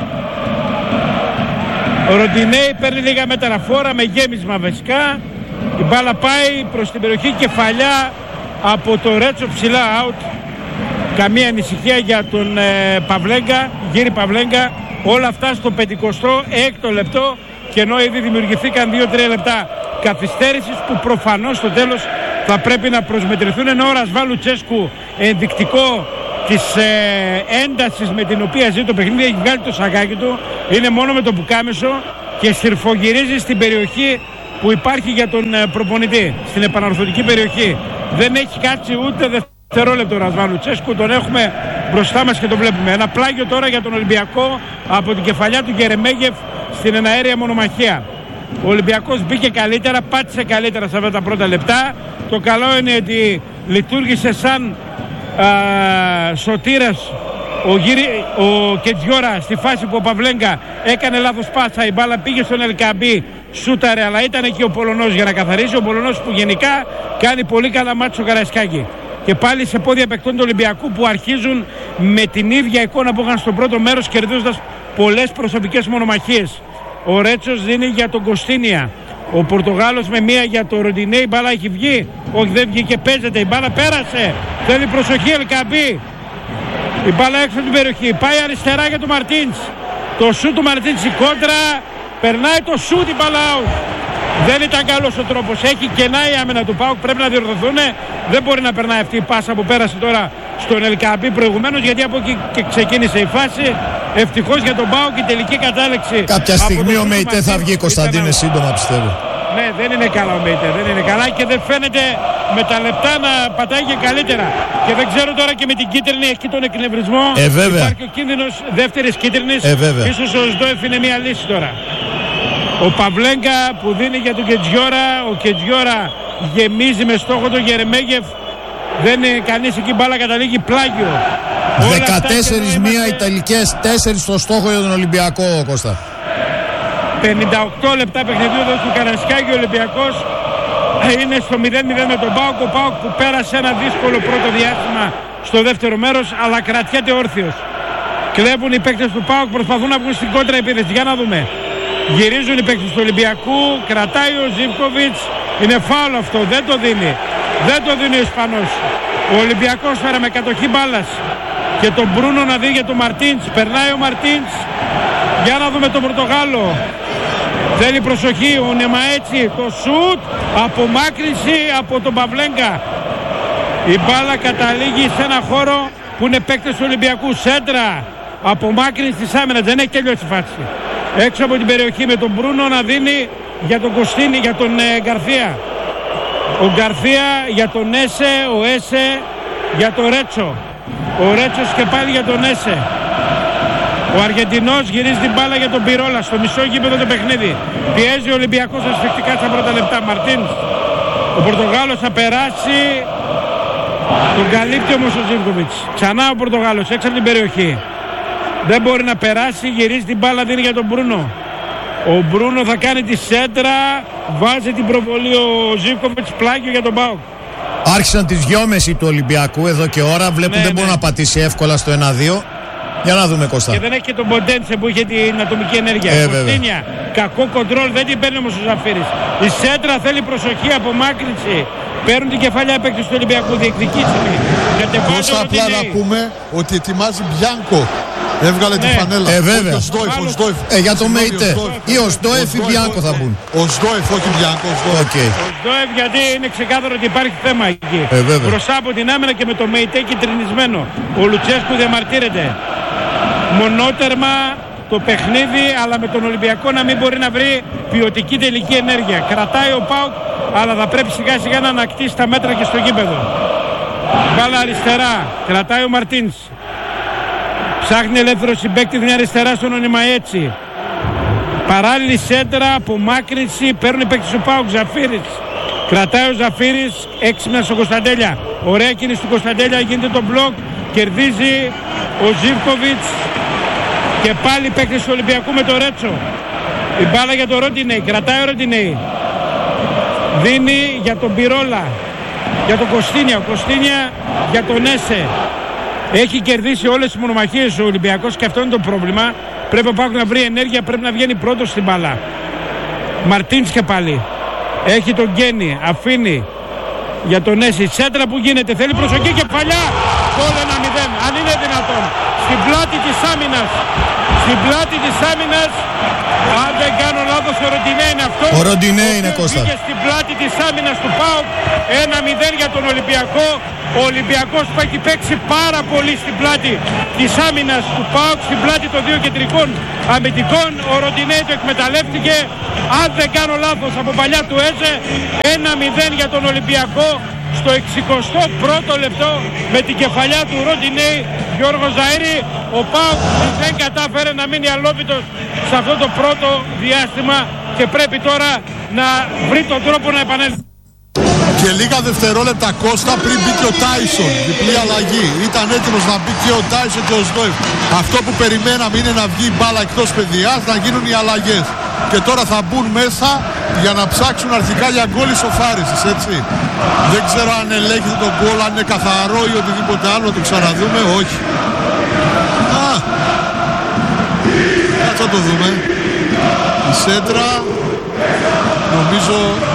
Ο Ροντινέι παίρνει λίγα μέτρα φόρα με γέμισμα βασικά. Η μπάλα πάει προς την περιοχή, κεφαλιά από το Ρέτσο ψηλά out. Καμία ανησυχία για τον ε, Παβλέγκα, Γύρι Παβλέγκα. Όλα αυτά στο πενηκοστό έκτο λεπτό, και ενώ ήδη δημιουργηθήκαν δύο τρία λεπτά καθυστέρησης που προφανώς στο τέλος θα πρέπει να προσμετρηθούν, ενώ ο Ρασβάλ Λουτσέσκου ενδεικτικό της ε, έντασης με την οποία ζει το παιχνίδι. Έχει βγάλει το σακάκι του, είναι μόνο με το πουκάμισο και στριφογυρίζει στην περιοχή που υπάρχει για τον ε, προπονητή, στην επαναρθωτική περιοχή. Δεν έχει κάτσει ούτε δευτερόλεπτο ο Ρασβάν Λουτσέσκου, τον έχουμε μπροστά μας και τον βλέπουμε. Ένα πλάγιο τώρα για τον Ολυμπιακό από την κεφαλιά του Γερεμέγεφ στην εναέρια μονομαχία. Ο Ολυμπιακός μπήκε καλύτερα, πάτησε καλύτερα σε αυτά τα πρώτα λεπτά. Το καλό είναι ότι λειτουργήσε σαν α, σωτήρας ο, Γύρι, ο Κετζιόρα στη φάση που ο Παυλέγκα έκανε λάθος πάσα. Η μπάλα πήγε στον Ελκαμπή, σούταρε, αλλά ήταν εκεί ο Πολωνός για να καθαρίσει. Ο Πολωνός που γενικά κάνει πολύ καλά μάτσο Καραϊσκάκη. Και πάλι σε πόδια παικτών του Ολυμπιακού που αρχίζουν με την ίδια εικόνα που είχαν στο πρώτο μέρος, κερδίζοντας πολλές προσωπικές μονομαχίες. Ο Ρέτσος δίνει για τον Κωστίνια. Ο Πορτογάλος με μία για το Ροντινέ. Η μπάλα έχει βγει. Όχι, δεν βγήκε, παίζεται. Η μπάλα πέρασε. Θέλει προσοχή Ελκαμπή. Η μπάλα έξω από την περιοχή. Πάει αριστερά για τον Μαρτίνς. Το σούτ του Μαρτίνς, η κόντρα. Περνάει το σούτ, η μπάλα out. Δεν ήταν καλός ο τρόπος. Έχει κενά η άμυνα του ΠΑΟΚ. Πρέπει να διορθωθούν. Δεν μπορεί να περνάει αυτή η πάσα που πέρασε τώρα στον Ελκαμπή προηγουμένως, γιατί από εκεί και ξεκίνησε η φάση. Ευτυχώς για τον ΠΑΟΚ η τελική κατάληξη. Κάποια στιγμή ο Μεϊτέ θα βγει, Κωνσταντίνε, σύντομα πιστεύω. Ναι, δεν είναι καλά ο Μεϊτέ. Δεν είναι καλά και δεν φαίνεται με τα λεπτά να πατάει και καλύτερα. Και δεν ξέρω τώρα και με την κίτρινη, έχει τον εκνευρισμό. Ε, βέβαια. Υπάρχει ο κίνδυνος δεύτερης κίτρινης. Ε, βέβαια. Ίσως ο Σντόεφ είναι μια λύση τώρα. Ο Παυλέγκα που δίνει για τον Κετζιόρα. Ο Κετζιόρα γεμίζει με στόχο τον Γερεμέγεφ. Δεν είναι κανείς εκεί, μπάλα καταλήγει πλάγιο. δεκατέσσερις μία οι τελικές, τέσσερις στο στόχο για τον Ολυμπιακό, Κώστα. πενήντα οκτώ λεπτά παιχνιδιού εδώ του Καραϊσκάκη. Ο Ολυμπιακός είναι στο μηδέν μηδέν με τον ΠΑΟΚ. Ο ΠΑΟΚ που πέρασε ένα δύσκολο πρώτο διάστημα στο δεύτερο μέρος, αλλά κρατιέται όρθιος. Κλέβουν οι παίκτες του ΠΑΟΚ, προσπαθούν να βγουν στην κόντρα επίθεση. Για να δούμε. Γυρίζουν οι παίκτες του Ολυμπιακού, κρατάει ο Ζίβκοβιτς. Είναι φάουλ αυτό, δεν το δίνει. Δεν το δίνει ο Ισπανός. Ο Ολυμπιακός φέρα με κατοχή μπάλας. Και τον Μπρούνο να δει για τον Μαρτίνς. Περνάει ο Μαρτίνς. Για να δούμε τον Πορτογάλο. Θέλει προσοχή ο Νεμαέτσι. Το σουτ. Απομάκρυνση από τον Παυλέγκα. Η μπάλα καταλήγει σε ένα χώρο που είναι παίκτες του Ολυμπιακού. Σέντρα. Απομάκρυνση της άμυνας. Δεν έχει τελειώσει η φάση. Έξω από την περιοχή με τον Μπρούνο να δίνει για τον Κωστίνη, για τον ε, Γκαρθία. Ο Γκαρθία για τον Έσε, ο Έσε για τον Ρέτσο. Ο Ρέτσος και πάλι για τον Έσε. Ο Αργεντινός γυρίζει την μπάλα για τον Πιρόλα. Στο μισό γήπεδο το παιχνίδι. Πιέζει ο Ολυμπιακός ασφικτικά στα πρώτα λεπτά. Μαρτίνς. Ο Πορτογάλος θα περάσει. Τον καλύπτει όμως ο Ζίβκοβιτς. Ξανά ο Πορτογάλος έξω από την περιοχή. Δεν μπορεί να περάσει. Γυρίζει την μπάλα, δίνει για τον Μπρούνο. Ο Μπρούνο θα κάνει τη σέντρα. Βάζει την προβολή ο Ζίβκοβιτς, πλάγιο για τον ΠΑΟΚ. Άρχισαν τις δυόμιση του Ολυμπιακού εδώ και ώρα. Βλέπουν ναι, δεν ναι. μπορεί να πατήσει εύκολα στο ένα δύο. Για να δούμε, Κώστα. Και δεν έχει και τον Ποντένσε που είχε την ατομική ενέργεια. Ε, Κωστίνια, κακό κοντρόλ, δεν την παίρνει όμως ο Ζαφύρης. Η σέντρα θέλει προσοχή, απομάκρυνση. Παίρνουν την κεφαλιά παίκτες του Ολυμπιακού, διεκδικήσιμοι. Όσο απλά να πούμε ότι ετοιμάζει Μπιάνκο. Έβγαλε ναι. τη φανέλα. Ε, βέβαια. Ο Σντόεφ, ο Σντόεφ. Ε, για το Συγγνώμη, Μεϊτέ. Ή ο Σντόεφ ή Μπιάνκο θα μπουν. Ο Σντόεφ, όχι Μπιάνκο. Ο Σντόεφ. Okay. Ο Σντόεφ, γιατί είναι ξεκάθαρο ότι υπάρχει θέμα εκεί. Ε, Μπροστά από την άμυνα και με το Μεϊτέ κυτρινισμένο. Ο Λουτσέσκου διαμαρτύρεται. Μονότερμα το παιχνίδι, αλλά με τον Ολυμπιακό να μην μπορεί να βρει ποιοτική τελική ενέργεια. Κρατάει ο ΠΑΟΚ, αλλά θα πρέπει σιγά σιγά να ανακτήσει τα μέτρα και στο γήπεδο. Μπάλα αριστερά, κρατάει ο Μαρτίνς. Ψάχνει ελεύθερο συμπαίκτη, μια αριστερά στον Ονιμαέτσι. Παράλληλη σέντρα, απομάκρυνση, παίρνουν οι παίκτες του ΠΑΟΚ. Ζαφύρης. Κρατάει ο Ζαφύρης, έξυπνα στον Κωνσταντέλια. Ωραία κίνηση του Κωνσταντέλια, γίνεται το μπλοκ. Κερδίζει ο Ζίβκοβιτς. Και πάλι παίκτες του Ολυμπιακού με το Ρέτσο. Η μπάλα για τον Ροντινέι, κρατάει ο Ροντινέι. Δίνει για τον Πιρόλα. Για τον Κωστίνια, ο Κωστίνια για τον Έσε. Έχει κερδίσει όλες τις μονομαχίες ο Ολυμπιακός και αυτό είναι το πρόβλημα. Πρέπει ο ΠΑΟΚ να βρει ενέργεια, πρέπει να βγαίνει πρώτος στην μπάλα. Μαρτίνς και πάλι. Έχει τον Γκένι, αφήνει για τον Έση. Σέντρα που γίνεται, θέλει προσοχή και παλιά. Γκολ ένα μηδέν, αν είναι δυνατόν. Στην πλάτη της άμυνας. Στην πλάτη της άμυνας. Αν δεν κάνω λάθος ο Ροντινέ είναι αυτό. Ο Ροντινέ είναι, Κώστα. Βγήκε στην πλάτη της άμυνας του ΠΑΟΚ. ένα μηδέν για τον Ολυμπιακό. Ο Ολυμπιακός που έχει παίξει πάρα πολύ στην πλάτη της άμυνας του ΠΑΟΚ, στην πλάτη των δύο κεντρικών αμυντικών. Ο Ροντινέ το εκμεταλλεύτηκε. Αν δεν κάνω λάθος, από παλιά του Έζε. ένα μηδέν για τον Ολυμπιακό. Στο εξηκοστό πρώτο λεπτό με την κεφαλιά του Ροντινέη Γιώργο Ζαΐρη. Ο ΠΑΟΚ δεν κατάφερε να μείνει αλόβητος σε αυτό το πρώτο διάστημα και πρέπει τώρα να βρει τον τρόπο να επανέλθει. Και λίγα δευτερόλεπτα, Κώστα, πριν μπήκε ο Τάισον, διπλή αλλαγή. Ήταν έτοιμος να μπει και ο Τάισον και ο Σδόεφ. Αυτό που περιμέναμε είναι να βγει η μπάλα εκτός παιδιάς, να γίνουν οι αλλαγές. Και τώρα θα μπουν μέσα για να ψάξουν αρχικά για γκόλ ισοφάρισης, έτσι. Δεν ξέρω αν ελέγχεται το γκόλ, αν είναι καθαρό ή οτιδήποτε άλλο, το ξαναδούμε, όχι. Α, θα το δούμε. Η σέντρα, νομίζω...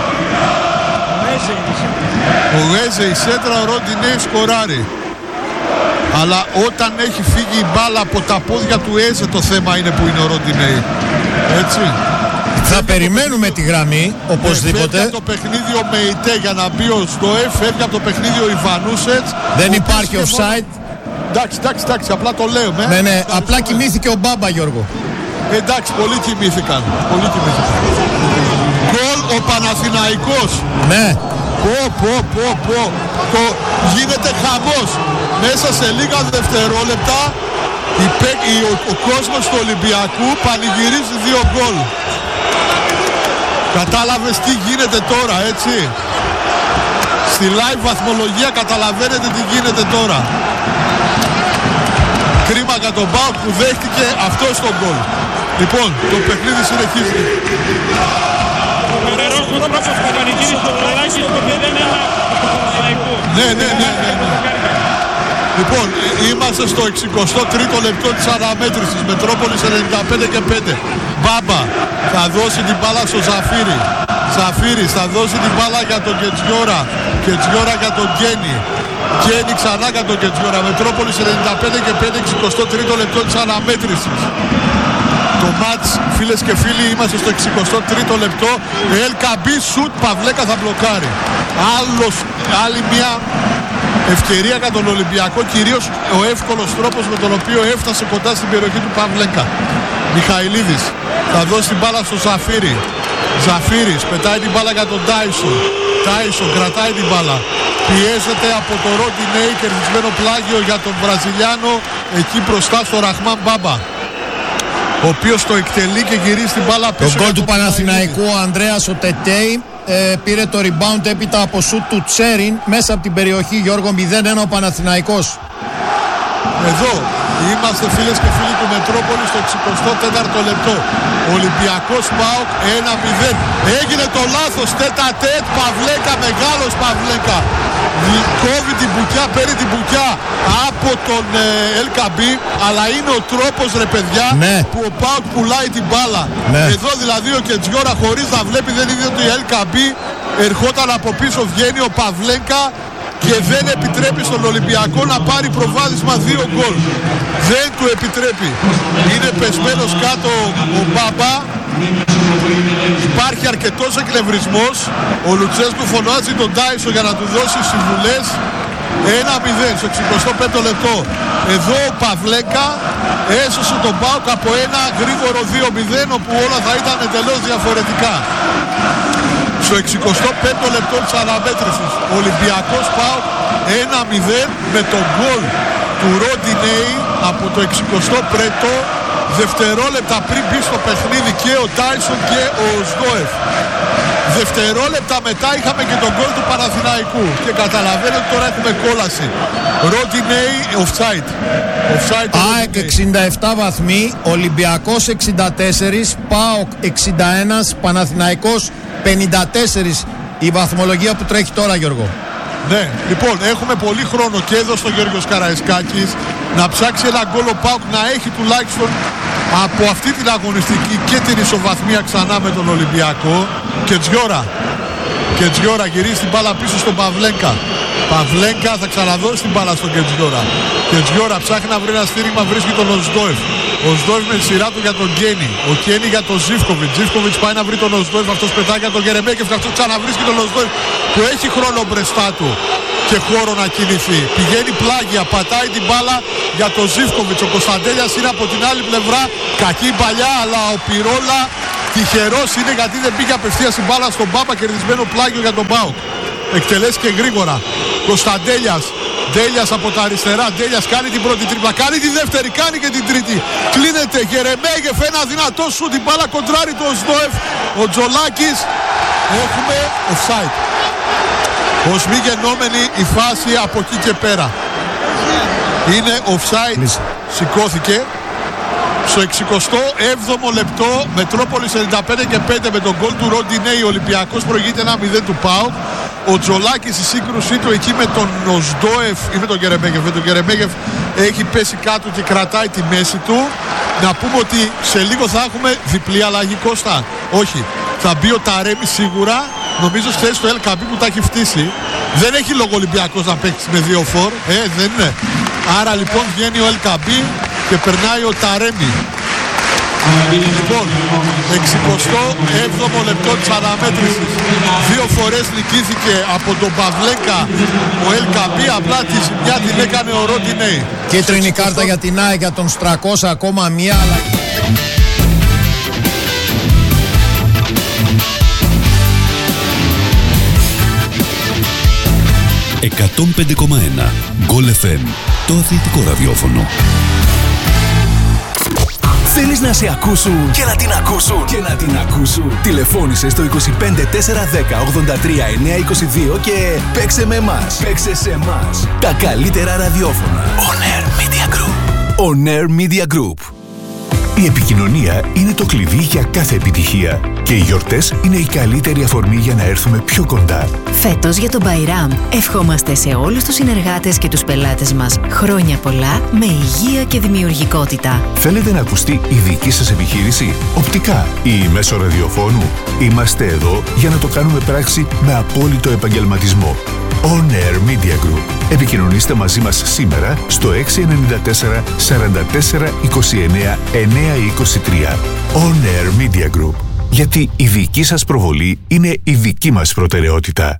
Ο Γέζε η σέντρα, ο Ροντινέ σκοράρει. Αλλά όταν έχει φύγει η μπάλα από τα πόδια του Έζε, το θέμα είναι που είναι ο Ροντινέ. Έτσι. Θα περιμένουμε τη γραμμή, οπωσδήποτε. Φεύγει από το παιχνίδι ο Μεϊτέ για να μπει ο Σδόεφ, φεύγει από το παιχνίδι ο Ιβανούσετς. Δεν υπάρχει offside. Εντάξει, εντάξει, εντάξει, απλά το λέω. Με. Ναι, ναι, απλά κοιμήθηκε ο Μπάμπα, Γιώργο. Εντάξει, πολλοί κοιμήθηκαν. Πολλοί κοιμήθηκαν. Γκολ ο Παναθηναϊκός. Ναι. Πω, πω, πω, πω. Το γίνεται χαμός. Μέσα σε λίγα δευτερόλεπτα η, η, ο, ο κόσμος του Ολυμπιακού πανηγυρίζει δύο γκολ. Κατάλαβες τι γίνεται τώρα, έτσι. Στη live βαθμολογία καταλαβαίνετε τι γίνεται τώρα. Κρίμα για τον ΠΑΟΚ που δέχτηκε αυτό στο γκολ. Λοιπόν, το παιχνίδι συνεχίζει. Ναι, ναι, ναι, ναι, ναι. Λοιπόν, είμαστε στο εξηκοστό τρίτο λεπτό της αναμέτρησης. Μετρόπολης ενενήντα πέντε και πέντε. Μπάμπα θα δώσει την μπάλα στο Ζαφύρι. Ζαφύρις θα δώσει την μπάλα για τον Κετζιόρα. Κετζιόρα για τον Γκένι. Γκένι ξανά για τον Κετζιόρα. Μετρόπολης ενενήντα πέντε και πέντε, εξηκοστό τρίτο λεπτό της αναμέτρησης. Το μάτς, φίλες και φίλοι, είμαστε στο εξηκοστό τρίτο λεπτό. Ελ Καμπί σουτ, Παυλέκα θα μπλοκάρει. Άλλος, άλλη μια ευκαιρία για τον Ολυμπιακό, κυρίως ο εύκολος τρόπος με τον οποίο έφτασε κοντά στην περιοχή του Παυλέκα. Μιχαηλίδης θα δώσει την μπάλα στο Ζαφύρι. Ζαφύρης πετάει την μπάλα για τον Τάισον. Τάισον κρατάει την μπάλα. Πιέζεται από το Ροντινέι, κερδισμένο πλάγιο για τον Βραζιλιάνο εκεί μπροστά στο Ραχμάν Μπάμπα, ο οποίος το εκτελεί και γυρίζει την μπάλα πίσω. Το γκολ του Παναθηναϊκού, ο Ανδρέας ο Τετέι ε, πήρε το rebound έπειτα από σουτ του Τσέριν μέσα από την περιοχή. Γιώργο, μηδέν ένα ο Παναθηναϊκός. Εδώ είμαστε, φίλες και φίλοι του Μετρόπολη, στο εξηκοστό τέταρτο λεπτό. Ολυμπιακός ΠΑΟΚ ένα μηδέν. Έγινε το λάθος, τέτα τέτ, Παυλέκα, μεγάλος Παυλέκα. Κόβει την μπουκιά, παίρνει την μπουκιά από τον ε, Ελ Καμπί, αλλά είναι ο τρόπος, ρε παιδιά, ναι, που ο ΠΑΟΚ πουλάει την μπάλα. Ναι. Εδώ δηλαδή ο Κετζιόρα χωρίς να βλέπει, δεν είδε ότι ο Ελ Καμπί ερχόταν από πίσω, βγαίνει ο Παυλέκα και δεν επιτρέπει στον Ολυμπιακό να πάρει προβάδισμα δύο γκολ. Δεν του επιτρέπει. Είναι πεσμένος κάτω ο Μπάμπα. Υπάρχει αρκετός εκνευρισμός. Ο Λουτσέσκου φωνάζει τον Τάισο για να του δώσει συμβουλές. ένα μηδέν στο εξηκοστό πέμπτο λεπτό. Εδώ ο Παυλέκα έσωσε τον ΠΑΟΚ από ένα γρήγορο δύο μηδέν, όπου όλα θα ήταν εντελώς διαφορετικά. Στο εξηκοστό πέμπτο λεπτό της αναμέτρησης, ο Ολυμπιακός ΠΑΟΚ ένα μηδέν με τον γκολ του Ροντινέι από το εξηκοστό πρέτο, δευτερόλεπτα πριν μπει στο παιχνίδι και ο Τάισον και ο Σδόεφ. Δευτερόλεπτα μετά είχαμε και τον γκολ του Παναθηναϊκού και καταλαβαίνετε ότι τώρα έχουμε κόλαση. Ροντινέι offside. offside ΑΕΚ εξήντα επτά βαθμοί, Ολυμπιακός εξήντα τέσσερα, ΠΑΟΚ εξήντα ένα, Παναθηναϊκός πενήντα τέσσερα. Η βαθμολογία που τρέχει τώρα, Γιώργο. Ναι, λοιπόν, έχουμε πολύ χρόνο και εδώ στο Γιώργος Καραϊσκάκης να ψάξει ένα γκολ ο ΠΑΟΚ, να έχει τουλάχιστον από αυτή την αγωνιστική και την ισοβαθμία ξανά με τον Ολυμπιακό. Κετζιόρα. Κετζιόρα γυρίζει την μπάλα πίσω στον Παυλέκα. Παυλέκα θα ξαναδώσει την μπάλα στον Κετζιόρα. Κετζιόρα ψάχνει να βρει ένα στήριγμα, βρίσκει τον Οσδόεφ. Ο Σδόεφ με τη σειρά του για τον Γκένι. Ο Γκένι για τον Ζίβκοβιτς. Ζίβκοβιτς πάει να βρει τον Σδόεφ. Αυτός πετάει για τον Γερεμέγεφ. Και αυτός ξαναβρίσκει τον Σδόεφ που έχει χρόνο μπροστά του και χώρο να κινηθεί. Πηγαίνει πλάγια, πατάει την μπάλα για τον Ζίβκοβιτς. Ο Κωνσταντέλιας είναι από την άλλη πλευρά. Κακή παλιά, αλλά ο Πυρόλα τυχερός είναι γιατί δεν πήγε απευθείας η μπάλα στον Μπάμπα. Κερδισμένο πλάγιο για τον ΠΑΟΚ. Εκτελέσει και γρήγορα. Κωνσταντέλιας. Ντέλιας από τα αριστερά. Ντέλιας κάνει την πρώτη τρίπλα. Κάνει τη δεύτερη. Κάνει και την τρίτη. Κλείνεται. Γερεμέγεφ. Ένα δυνατό σου. Την μπάλα κοντράρει το Σδόεφ. Ο Τζολάκης. Έχουμε offside. Ως μη γενόμενη η φάση από εκεί και πέρα. Είναι offside. Σηκώθηκε. Στο εξηκοστό έβδομο λεπτό, Μετρόπολης ενενήντα πέντε και πέντε με τον γκολ του Ροντινέη, ο Ολυμπιακός προηγείται ένα μηδέν του ΠΑΟΚ. Ο Τζολάκης στη σύγκρουσή του εκεί με τον Νοσντόεφ ή με τον Γερεμέγεφ. Με τον Γερεμέγεφ έχει πέσει κάτω και κρατάει τη μέση του. Να πούμε ότι σε λίγο θα έχουμε διπλή αλλαγή, Κώστα. Όχι, θα μπει ο Ταρέμι σίγουρα. Νομίζω στη θέση του Ελ Καμπί που τα έχει φτύσει. Δεν έχει λόγο Ολυμπιακός να παίξει με δύο φορ. Ε, δεν είναι. Άρα λοιπόν βγαίνει ο Ελ Καμπί και περνάει ο Ταρέμι. Λοιπόν, εξηκοστό έβδομο λεπτό της αναμέτρησης. Δύο φορές νικήθηκε από τον Παυλέκα ο Ελ Καμπί, απλά τη ζημιά την έκανε ο Ροντινέη. Κίτρινη κάρτα για την ΑΕΚ για τον Στρακώσα, ακόμα μία αλλαγή. εκατόν πέντε κόμμα ένα Γκολ εφ εμ, το αθλητικό ραδιόφωνο. Θέλεις να σε ακούσουν και να την ακούσουν και να την ακούσουν. Τηλεφώνησε στο είκοσι πέντε τέσσερα δέκα ογδόντα τρία εννιακόσια είκοσι δύο και παίξε με εμάς. Παίξε σε εμάς. Τα καλύτερα ραδιόφωνα. On Air Media Group. On Air Media Group. Η επικοινωνία είναι το κλειδί για κάθε επιτυχία και οι γιορτές είναι η καλύτερη αφορμή για να έρθουμε πιο κοντά. Φέτος για τον Μπαϊράμ ευχόμαστε σε όλους τους συνεργάτες και τους πελάτες μας χρόνια πολλά με υγεία και δημιουργικότητα. Θέλετε να ακουστεί η δική σας επιχείρηση, οπτικά ή μέσω ραδιοφώνου? Είμαστε εδώ για να το κάνουμε πράξη με απόλυτο επαγγελματισμό. On Air Media Group. Επικοινωνήστε μαζί μας σήμερα στο έξι εννιά τέσσερα σαράντα τέσσερα είκοσι εννέα εννιακόσια είκοσι τρία. On Air Media Group. Γιατί η δική σας προβολή είναι η δική μας προτεραιότητα.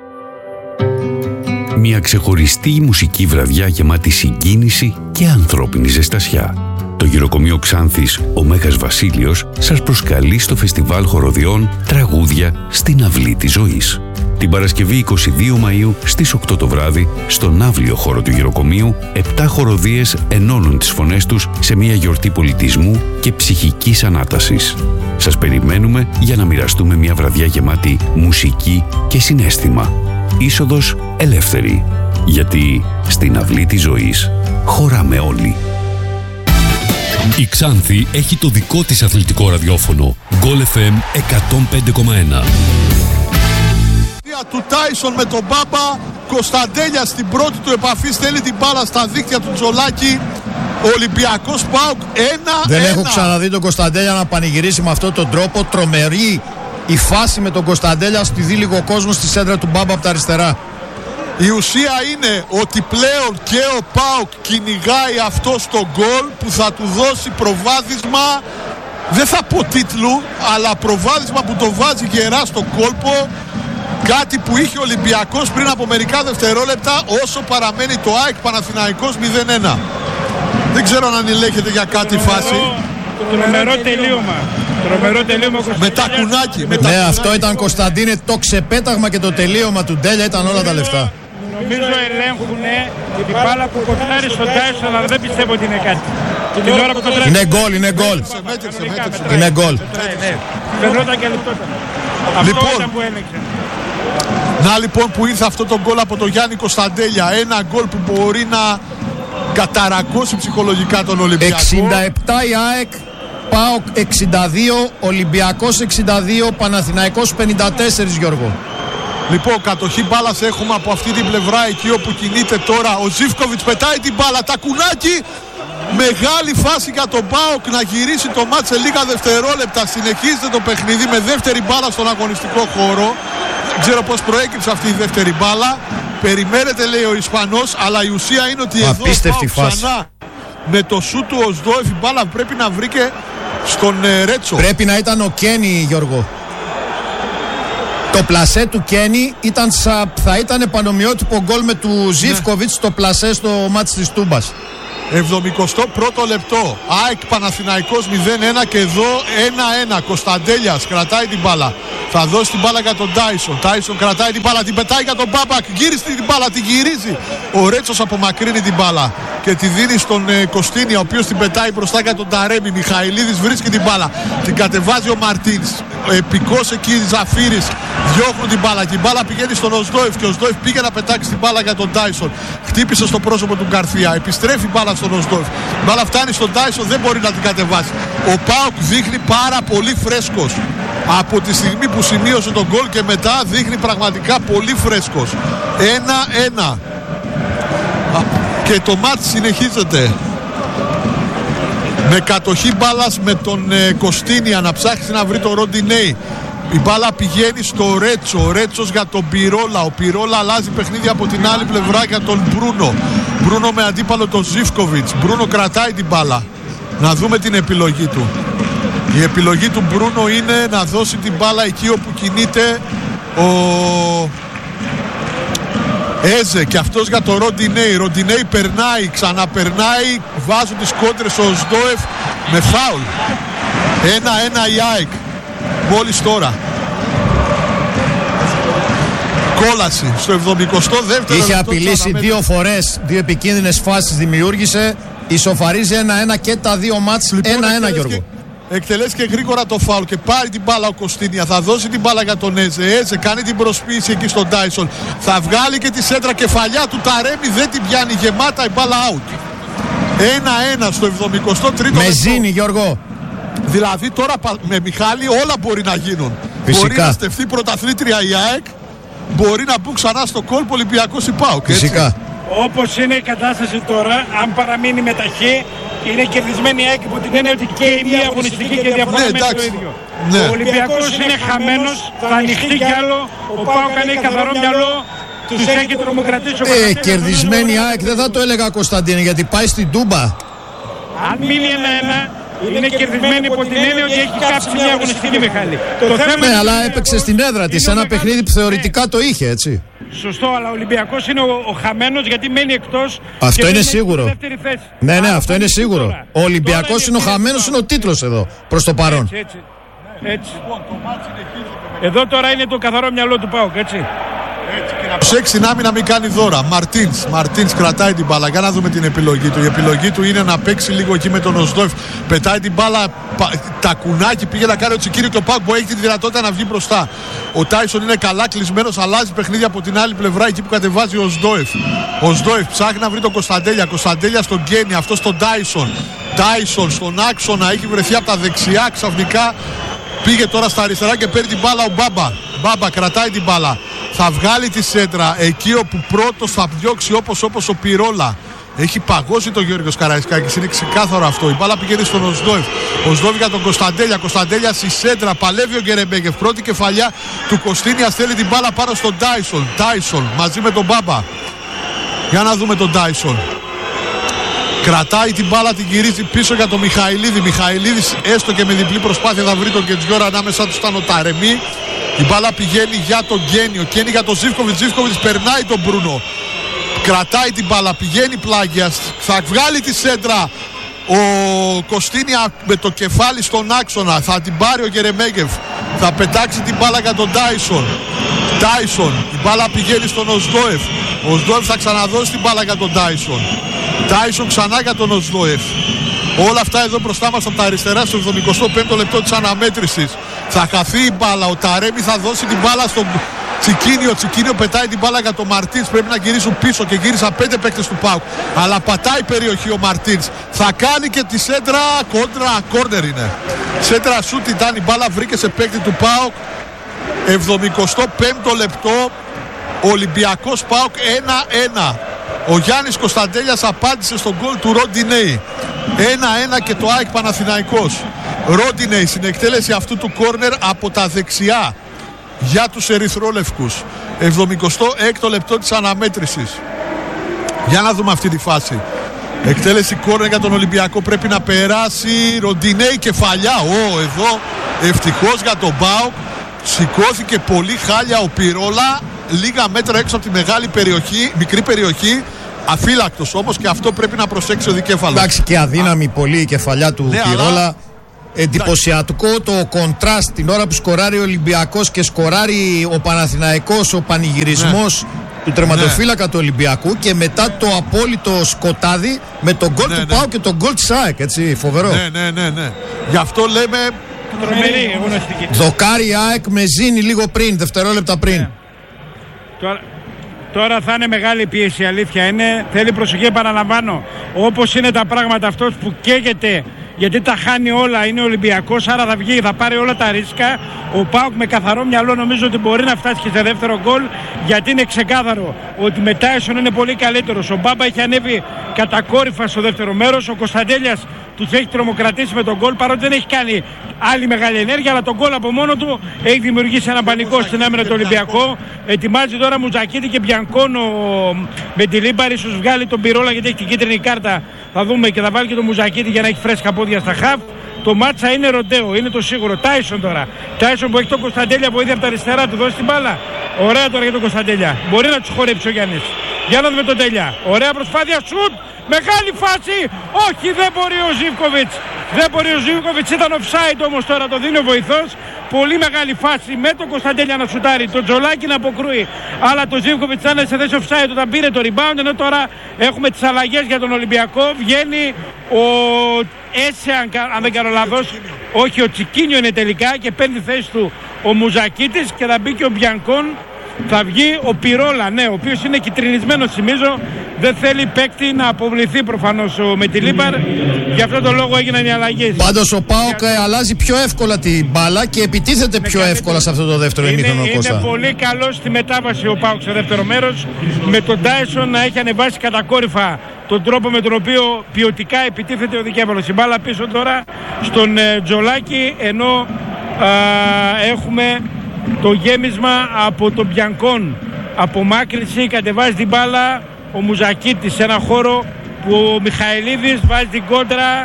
Μια ξεχωριστή μουσική βραδιά γεμάτη συγκίνηση και ανθρώπινη ζεστασιά. Το γυροκομείο Ξάνθης «Ο Μέγας Βασίλειος» σας προσκαλεί στο φεστιβάλ χοροδιών «Τραγούδια στην Αυλή της Ζωής». Την Παρασκευή εικοστή δεύτερη Μαΐου στις οκτώ το βράδυ, στον αύλιο χώρο του γυροκομείου, επτά χοροδίες ενώνουν τις φωνές τους σε μια γιορτή πολιτισμού και ψυχικής ανάτασης. Σας περιμένουμε για να μοιραστούμε μια βραδιά γεμάτη μουσική και συναίσθημα. Είσοδος ελεύθερη. Γιατί στην Αυλή της Ζωής χωράμε όλοι. Η Ξάνθη έχει το δικό της αθλητικό ραδιόφωνο. Γκολ εφ εμ εκατόν πέντε κόμμα ένα. Του Τάισον με τον Μπάμπα. Κωνσταντέλια στην πρώτη του επαφή στέλνει την μπάλα στα δίκτυα του Τζολάκη. Ολυμπιακός ΠΑΟΚ ένα ένα. Δεν έχω ξαναδεί τον Κωνσταντέλια να πανηγυρίσει με αυτόν τον τρόπο. Τρομερή η φάση με τον Κωνσταντέλια στη δει λίγο κόσμο στη σέντρα του Μπάμπα από τα αριστερά. Η ουσία είναι ότι πλέον και ο ΠΑΟΚ κυνηγάει αυτό στο γκολ που θα του δώσει προβάδισμα, δεν θα πω τίτλου, αλλά προβάδισμα που το βάζει γερά στο κόλπο. Κάτι που είχε ο Ολυμπιακός πριν από μερικά δευτερόλεπτα, όσο παραμένει το ΑΕΚ Παναθηναϊκός μηδέν ένα. Δεν ξέρω αν ανηλέχεται για κάτι η φάση. Τρομερό τελείωμα. Τρομερό τελείωμα. Με τα κουνάκι. Με τα ναι, κουνάκι. αυτό ήταν, Κωνσταντίνε, το ξεπέταγμα και το τελείωμα του Ντέλια ήταν όλα τα λεφτά. Νομίζω ελέγχουνε την μπάλα που κοντράρει στον Τάισον, αλλά δεν πιστεύω ότι είναι κάτι. Την ώρα που κοντράρει. Είναι γκολ, είναι γκολ. Είναι γκολ. Περνόταν και λεπτόταν. Αυτό ήταν που έλεγξε. Να λοιπόν που ήρθε αυτό το γκολ από τον Γιάννη Κωνσταντέλια. Ένα γκολ που μπορεί να καταρακώσει ψυχολογικά τον Ολυμπιακό. εξήντα επτά η ΑΕΚ, ΠΑΟΚ εξήντα δύο, Ολυμπιακός εξήντα δύο, Παναθηναϊκός πενήντα τέσσερα, Γιώργο. Λοιπόν, κατοχή μπάλας έχουμε από αυτή την πλευρά, εκεί όπου κινείται τώρα ο Ζίβκοβιτς, πετάει την μπάλα, τα κουνάκι. Μεγάλη φάση για τον ΠΑΟΚ να γυρίσει το μάτς σε λίγα δευτερόλεπτα. Συνεχίζεται το παιχνίδι με δεύτερη μπάλα στον αγωνιστικό χώρο. Δεν ξέρω πώς προέκυψε αυτή η δεύτερη μπάλα. Περιμένετε, λέει ο Ισπανός, αλλά η ουσία είναι ότι εδώ ο ΠΑΟΚ ξανά με το σου του Οσδόεφ η μπάλα πρέπει να βρήκε στον ε, Ρέτσο. Πρέπει να ήταν ο Κένι, Γιώργο. Το πλασέ του Κένι ήταν σα, θα ήταν πανομοιότυπο γκολ με του Ζίβκοβιτς, ναι. Το πλασέ στο μάτς της Τούμπας. εβδομηκοστό πρώτο λεπτό. ΑΕΚ Παναθηναϊκός μηδέν ένα και εδώ ένα ένα. Κωνσταντέλιας κρατάει την μπάλα. Θα δώσει την μπάλα για τον Τάισον. Τάισον κρατάει την μπάλα, την πετάει για τον Μπάμπακ. Γύρισε την μπάλα, την γυρίζει. Ο Ρέτσος απομακρύνει την μπάλα και τη δίνει στον ε, Κωστίνια, ο οποίος την πετάει μπροστά για τον Ταρέμι. Μιχαηλίδης βρίσκει την μπάλα. Την κατεβάζει ο Μαρτίνς. Επικός εκεί Ζαφύρης. Διώχνουν την μπάλα και η μπάλα πηγαίνει στον Οσδόεφ και ο Οσδόεφ πήγε να πετάξει την μπάλα για τον Τάισον. Χτύπησε στο πρόσωπο του Γκαρθία. Επιστρέφει η μπάλα στον Οσδόεφ. Η μπάλα φτάνει στον Τάισον, δεν μπορεί να την κατεβάσει. Ο ΠΑΟΚ δείχνει πάρα πολύ φρέσκος. Από τη στιγμή που σημείωσε τον γκολ και μετά δείχνει πραγματικά πολύ φρέσκος. ένα ένα. Και το μάτς συνεχίζεται. Με κατοχή μπάλας με τον ε, Κωστίνια να ψάξει να βρει τον Ροντινέι. Η μπάλα πηγαίνει στο Ρέτσο. Ο Ρέτσος για τον Πυρόλα. Ο Πυρόλα αλλάζει παιχνίδι από την άλλη πλευρά για τον Μπρούνο. Μπρούνο με αντίπαλο τον Ζίβκοβιτς. Μπρούνο κρατάει την μπάλα. Να δούμε την επιλογή του. Η επιλογή του Μπρούνο είναι να δώσει την μπάλα εκεί όπου κινείται ο Έζε και αυτός για το Ροντινέι. Ροντινέι περνάει, ξαναπερνάει. Βάζουν τις κόντρες ο Οσδόεφ με φάουλ. ένα ένα η ΑΕΚ. Μόλις τώρα. Κόλαση στο εβδομηκοστό δεύτερο. Είχε απειλήσει δύο φορές, δύο επικίνδυνες φάσεις δημιούργησε. Ισοφαρίζει ένα ένα και τα δύο μάτς. Λοιπόν, ένα ένα, Γιώργο. Και, εκτελέσει και γρήγορα το φάουλ και πάρει την μπάλα ο Κωστίνια. Θα δώσει την μπάλα για τον Έζε. Έζε κάνει την προσποίηση εκεί στον Τάισον. Θα βγάλει και τη σέντρα, κεφαλιά του Ταρέμι, δεν την πιάνει, γεμάτα η μπάλα out. ένα ένα στο εβδομηκοστό τρίτο. Με ζήνει, Γιώργο. Δηλαδή τώρα με Μιχάλη όλα μπορεί να γίνουν. Φυσικά. Μπορεί να στεφθεί πρωταθλήτρια η ΑΕΚ. Μπορεί να μπουν ξανά στο κόλπο Ολυμπιακός η ΠΑΟΚ. Φυσικά. Όπως είναι η κατάσταση τώρα, αν παραμείνει με ταχύ, είναι κερδισμένη η ΑΕΚ που την έννοια ότι και η μία αγωνιστική και διαφορά ναι, με το ίδιο. Ναι. Ο Ολυμπιακός είναι χαμένος, θα ανοιχτεί κι άλλο. Ο ΠΑΟΚ κάνει καθαρό μυαλό. Τους έχει τρομοκρατήσει ο Ε, κερδισμένη ΑΕΚ δεν θα το έλεγα, Κωνσταντίνε, γιατί πάει στην Τούμπα. Αν μείνει ένα ένα, είναι κερδισμένη από την έννοια ότι έχει κάψει μια αγωνιστική, Μιχάλη. Το θέμα ναι, αλλά έπαιξε στην έδρα της ένα παιχνίδι που θεωρητικά το είχε, έτσι. Σωστό, αλλά ο Ολυμπιακός είναι ο, ο χαμένος γιατί μένει εκτός. Αυτό είναι σίγουρο. Ναι, ναι, αυτό είναι σίγουρο. Τώρα. Ο Ολυμπιακός είναι ο χαμένος, είναι ο τίτλος εδώ προς το παρόν. Έτσι, έτσι. έτσι. Εδώ τώρα είναι το καθαρό μυαλό του ΠΑΟΚ, έτσι. Προσέξει να μην, να μην κάνει δώρα. Μαρτίνς, Μαρτίνς κρατάει την μπάλα. Για να δούμε την επιλογή του. Η επιλογή του είναι να παίξει λίγο εκεί με τον Οσδόεφ. Πετάει την μπάλα, τα κουνάκι πήγε να κάνει ο Τσικίριο και ο Πάγκ που έχει τη δυνατότητα να βγει μπροστά. Ο Τάισον είναι καλά κλεισμένος, αλλάζει παιχνίδι από την άλλη πλευρά εκεί που κατεβάζει ο Οσδόεφ. Ο Οσδόεφ ψάχνει να βρει τον Κωνσταντέλια. Κωνσταντέλια στον Γκένι, αυτό στον Τάισον. Τάισον στον άξονα, έχει βρεθεί από τα δεξιά ξαφνικά. Πήγε τώρα στα αριστερά και παίρνει την μπάλα ο Μπάμπα. Μπάμπα κρατάει την μπάλα. Θα βγάλει τη σέντρα εκεί όπου πρώτος θα διώξει όπως όπως ο Πυρόλα. Έχει παγώσει τον Γιώργος Καραϊσκάκης. Είναι ξεκάθαρο αυτό. Η μπάλα πηγαίνει στον Οσδόεφ. Ο Οσδόεφ για τον Κωνσταντέλια. Κωνσταντέλια στη σέντρα. Παλεύει ο Γκερεμπέγκεφ. Πρώτη κεφαλιά του Κωστίνια. Στέλνει την μπάλα πάνω στον Τάισον. Τάισον μαζί με τον Μπάμπα. Για να δούμε τον Τάισον. Κρατάει την μπάλα, την γυρίζει πίσω για τον Μιχαηλίδη. Μιχαηλίδης έστω και με διπλή προσπάθεια θα βρει τον Κετζιόρα, ανάμεσά του ήταν ο Ταρεμί. Η μπάλα πηγαίνει για τον Γκένι. Ο Γκένι για τον Ζίβκοβιτς. Ζίβκοβιτς περνάει τον Μπρούνο. Κρατάει την μπάλα, πηγαίνει πλάγια. Θα βγάλει τη σέντρα ο Κωστίνια με το κεφάλι στον άξονα. Θα την πάρει ο Γερεμέγεφ. Θα πετάξει την μπάλα για τον Τάισον. Τάισον. Η μπάλα πηγαίνει στον Οσδόεφ. Ο Οσδόεφ θα ξαναδώσει την μπάλα για τον Τάισον. Τάισον ξανά για τον Οσδόεφ. Όλα αυτά εδώ μπροστά μας από τα αριστερά στο εβδομηκοστό πέμπτο λεπτό της αναμέτρησης. Θα χαθεί η μπάλα. Ο Ταρέμι θα δώσει την μπάλα στον Τσικίνιο. Τσικίνιο πετάει την μπάλα για τον Μαρτίνς. Πρέπει να γυρίσουν πίσω και γύρισαν πέντε παίκτες του ΠΑΟΚ. Αλλά πατάει περιοχή ο Μαρτίνς. Θα κάνει και τη σέντρα κόντρα. Κόρνερ είναι. Σέντρα σούτ ήταν. Η μπάλα βρήκε σε παίκτη του ΠΑΟΚ. εβδομηκοστό πέμπτο λεπτό. Ολυμπιακός ΠΑΟΚ ένα ένα. Ο Γιάννης Κωνσταντέλιας απάντησε στον γκολ του Ροντινέι. ένα ένα και το ΑΕΚ Παναθηναϊκός. Ροντινέι στην εκτέλεση αυτού του κόρνερ από τα δεξιά για τους ερυθρόλευκους. εβδομηκοστό έκτο λεπτό της αναμέτρησης. Για να δούμε αυτή τη φάση. Εκτέλεση κόρνερ για τον Ολυμπιακό, πρέπει να περάσει. Ροντινέη, κεφαλιά. Ω, εδώ ευτυχώς για τον ΠΑΟΚ. Σηκώθηκε πολύ χάλια ο Πυρόλα, λίγα μέτρα έξω από τη μεγάλη περιοχή, μικρή περιοχή. Αφύλακτος όμως, και αυτό πρέπει να προσέξει ο δικέφαλος. Εντάξει, και αδύναμη Α, πολύ η κεφαλιά του ναι, Πυρόλα. Αλλά... εντυπωσιακό το κοντράστ την ώρα που σκοράρει ο Ολυμπιακός και σκοράρει ο Παναθηναϊκός, ο πανηγυρισμός ναι. του τερματοφύλακα ναι. του Ολυμπιακού, και μετά το απόλυτο σκοτάδι με τον γκολ ναι, του ναι. ΠΑΟΚ και τον γκολ της ΑΕΚ, έτσι, φοβερό. Ναι, ναι, ναι, ναι. Γι' αυτό λέμε τρομερή αγωνιστική. Δοκάρι ΑΕΚ με ζήνη λίγο πριν, δευτερόλεπτα πριν. Ναι. Τώρα... Τώρα θα είναι μεγάλη πίεση, η αλήθεια είναι. Θέλει προσοχή, επαναλαμβάνω. Όπως είναι τα πράγματα, αυτός που καίγεται γιατί τα χάνει όλα είναι ο Ολυμπιακός, άρα θα βγει, θα πάρει όλα τα ρίσκα. Ο ΠΑΟΚ με καθαρό μυαλό νομίζω ότι μπορεί να φτάσει και σε δεύτερο γκολ, γιατί είναι ξεκάθαρο ότι με Τάισον είναι πολύ καλύτερος. Ο Μπάμπα έχει ανέβει κατακόρυφα στο δεύτερο μέρος. Ο Κωνσταντέλιας τους έχει τρομοκρατήσει με τον γκολ, παρότι δεν έχει κάνει άλλη μεγάλη ενέργεια, αλλά τον γκολ από μόνο του έχει δημιουργήσει ένα πανικό στην άμυνα του Ολυμπιακού. Ετοιμάζει τώρα Μουζακίτη και Μπιανκόνο με τη Λίμπαρη, ίσως βγάλει τον Πυρόλα γιατί έχει την κίτρινη κάρτα. Θα δούμε, και θα βάλει και τον Μουζακίτη για να έχει φρέσκα πόδια στα χαφ. Το μάτσα είναι ροντέο, είναι το σίγουρο. Τάισον τώρα. Τάισον που έχει τον Κωνσταντέλια, βοήθεια από τα αριστερά του, δώσει την μπάλα. Ωραία τώρα για τον Κωνσταντέλια. Μπορεί να του χορέψει ο Γιάννης. Για να δούμε τον Τέλια. Ωραία προσπάθεια, σουτ. Μεγάλη φάση. Όχι, δεν μπορεί ο Ζίβκοβιτς. Δεν μπορεί ο Ζίβκοβιτς, ήταν offside όμως τώρα, το δίνει ο βοηθός. Πολύ μεγάλη φάση με τον Κωνσταντέλια να σουτάρει, τον Τζολάκη να αποκρούει. Αλλά το Ζίβκοβιτς ήταν σε θέση offside όταν πήρε το rebound. Ενώ τώρα έχουμε τις αλλαγές για τον Ολυμπιακό. Βγαίνει ο Έσε, αν δεν κάνω λάθος. Όχι, ο Τσικίνιο είναι τελικά και παίρνει θέση του ο Μουζακίτης και θα μπει και ο Μπιανκόν. Θα βγει ο Πυρόλα, ναι, ο οποίος είναι κυτρινισμένος, θυμίζω. Δεν θέλει παίκτη να αποβληθεί προφανώς με τη Λίμπαρ. Γι' αυτό τον λόγο έγιναν οι αλλαγές. Πάντως ο ΠΑΟΚ Για... αλλάζει πιο εύκολα την μπάλα και επιτίθεται πιο καλύτερη... εύκολα σε αυτό το δεύτερο ημίχρονο. Είναι, είναι πολύ καλό στη μετάβαση ο ΠΑΟΚ στο δεύτερο μέρος. Με τον Τάισον να έχει ανεβάσει κατακόρυφα τον τρόπο με τον οποίο ποιοτικά επιτίθεται ο δικέφαλος. Η μπάλα πίσω τώρα στον ε, Τζολάκη, ενώ α, έχουμε το γέμισμα από τον Μπιανκόν. Απομάκρυνση, κατεβάζει την μπάλα ο Μουζακίτης σε ένα χώρο που ο Μιχαηλίδης βάζει την κόντρα.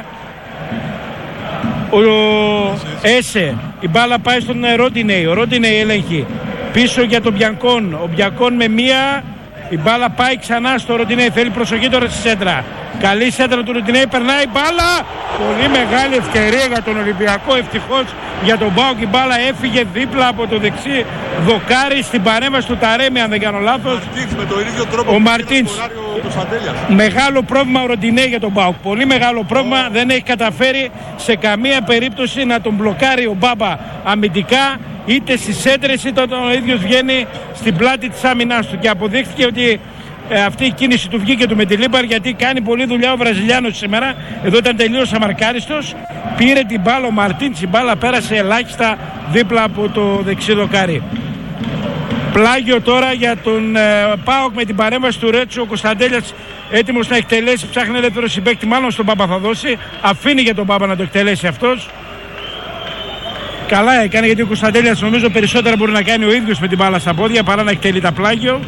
Ο Έσε, η μπάλα πάει στον Ρόντινεϊ, ο Ρόντινεϊ ελέγχει πίσω για τον Μπιανκόν. Ο Μπιανκόν με μία, η μπάλα πάει ξανά στο Ρόντινεϊ, θέλει προσοχή τώρα στη σέντρα. Καλή σέντρα του Ρόντινεϊ, περνάει η μπάλα. Πολύ μεγάλη ευκαιρία για τον Ολυμπιακό, ευτυχώς για τον ΠΑΟΚ. Η μπάλα έφυγε δίπλα από το δεξί δοκάρι στην παρέμβαση του Ταρέμι, αν δεν κάνω λάθος. Με το ίδιο τρόπο ο Μαρτίνς. Μεγάλο πρόβλημα ο Ροντινέι για τον ΠΑΟΚ. Πολύ μεγάλο πρόβλημα. Oh. Δεν έχει καταφέρει σε καμία περίπτωση να τον μπλοκάρει ο Μπάμπα αμυντικά, είτε στις έντρες είτε όταν ο ίδιος βγαίνει στην πλάτη της άμυνας του. Και αποδείχθηκε ότι ε, αυτή η κίνηση του βγήκε του με τη Λίμπαρ, γιατί κάνει πολλή δουλειά ο Βραζιλιάνος σήμερα. Εδώ ήταν τελείως αμαρκάριστος. Πήρε την μπάλα ο Μαρτίνς, η μπάλα πέρασε ελάχιστα δίπλα από το δεξί δοκάρι. Πλάγιο τώρα για τον ε, ΠΑΟΚ με την παρέμβαση του Ρέτσου. Ο Κωνσταντέλιας έτοιμος να εκτελέσει, ψάχνει ελεύθερο συμπαίκτη, μάλλον στον Μπάμπα θα δώσει. Αφήνει για τον Μπάμπα να το εκτελέσει αυτός. Καλά έκανε, γιατί ο Κωνσταντέλιας νομίζω περισσότερα μπορεί να κάνει ο ίδιος με την μπάλα στα πόδια παρά να εκτελεί τα πλάγιο.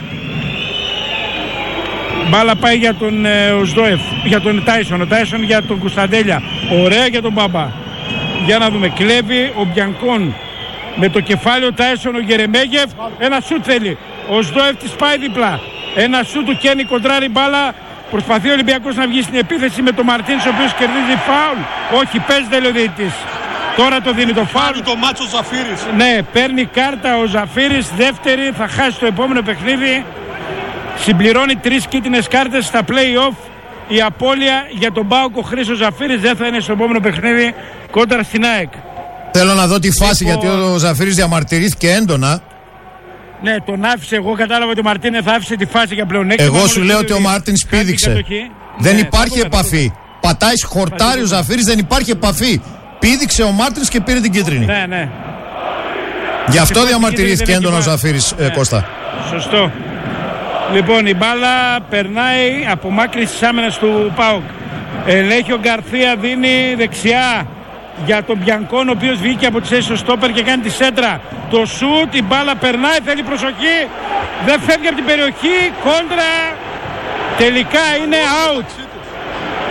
Μπάλα πάει για τον ε, Οσδόεφ, για τον Τάισον, ο Τάισον για τον Κωνσταντέλια. Ωραία για τον Μπάμπα. Για να δούμε, κλέβει ο Μπιανκόν. Με το κεφάλαιο Τάισον ο Γερεμέγεφ, ένα σούτ θέλει. Ο Σδόεφ της πάει δίπλα. Ένα σούτ του Κένι, κοντράρει μπάλα. Προσπαθεί ο Ολυμπιακός να βγει στην επίθεση με τον Μαρτίνς, ο οποίος κερδίζει φάουλ. Όχι, παίζεται, λέει ο διαιτητής. Τώρα το δίνει το φάουλ. Κάνει το μάτσο ο Ζαφύρης. Ναι, παίρνει κάρτα ο Ζαφύρης, δεύτερη, θα χάσει το επόμενο παιχνίδι. Συμπληρώνει τρεις κίτρινες κάρτες στα play-off. Η απώλεια για τον ΠΑΟΚ, ο Χρήστος Ζαφύρης δεν θα είναι στο επόμενο παιχνίδι κόντρα στην ΑΕΚ. Θέλω να δω τη φάση, λοιπόν, γιατί ο Ζαφύρης διαμαρτυρήθηκε έντονα. Ναι, τον άφησε. Εγώ κατάλαβα ότι ο Μαρτίνε θα άφησε τη φάση για πλεονέκτημα. Εγώ σου λέω ότι ο Μάρτινς πήδηξε. Δεν ναι, υπάρχει επαφή. Πατάει χορτάρι ο Ζαφύρης, δεν υπάρχει επαφή. Πήδηξε ο Μάρτινς και πήρε την κίτρινη. Ναι, ναι. Γι' αυτό διαμαρτυρήθηκε έντονα ο Ζαφύρης, ναι. ε, Κώστα. Σωστό. Λοιπόν, η μπάλα περνάει από μάκρυνση της άμυνας του ΠΑΟΚ. Ελέγχει ο Γκαρθία, δίνει δεξιά για τον Μπιανκόν, ο οποίος βγήκε από τη θέση στο στόπερ και κάνει τη σέντρα. Το σουτ, η μπάλα περνάει, θέλει προσοχή. Δεν φεύγει από την περιοχή, κόντρα. Τελικά είναι out.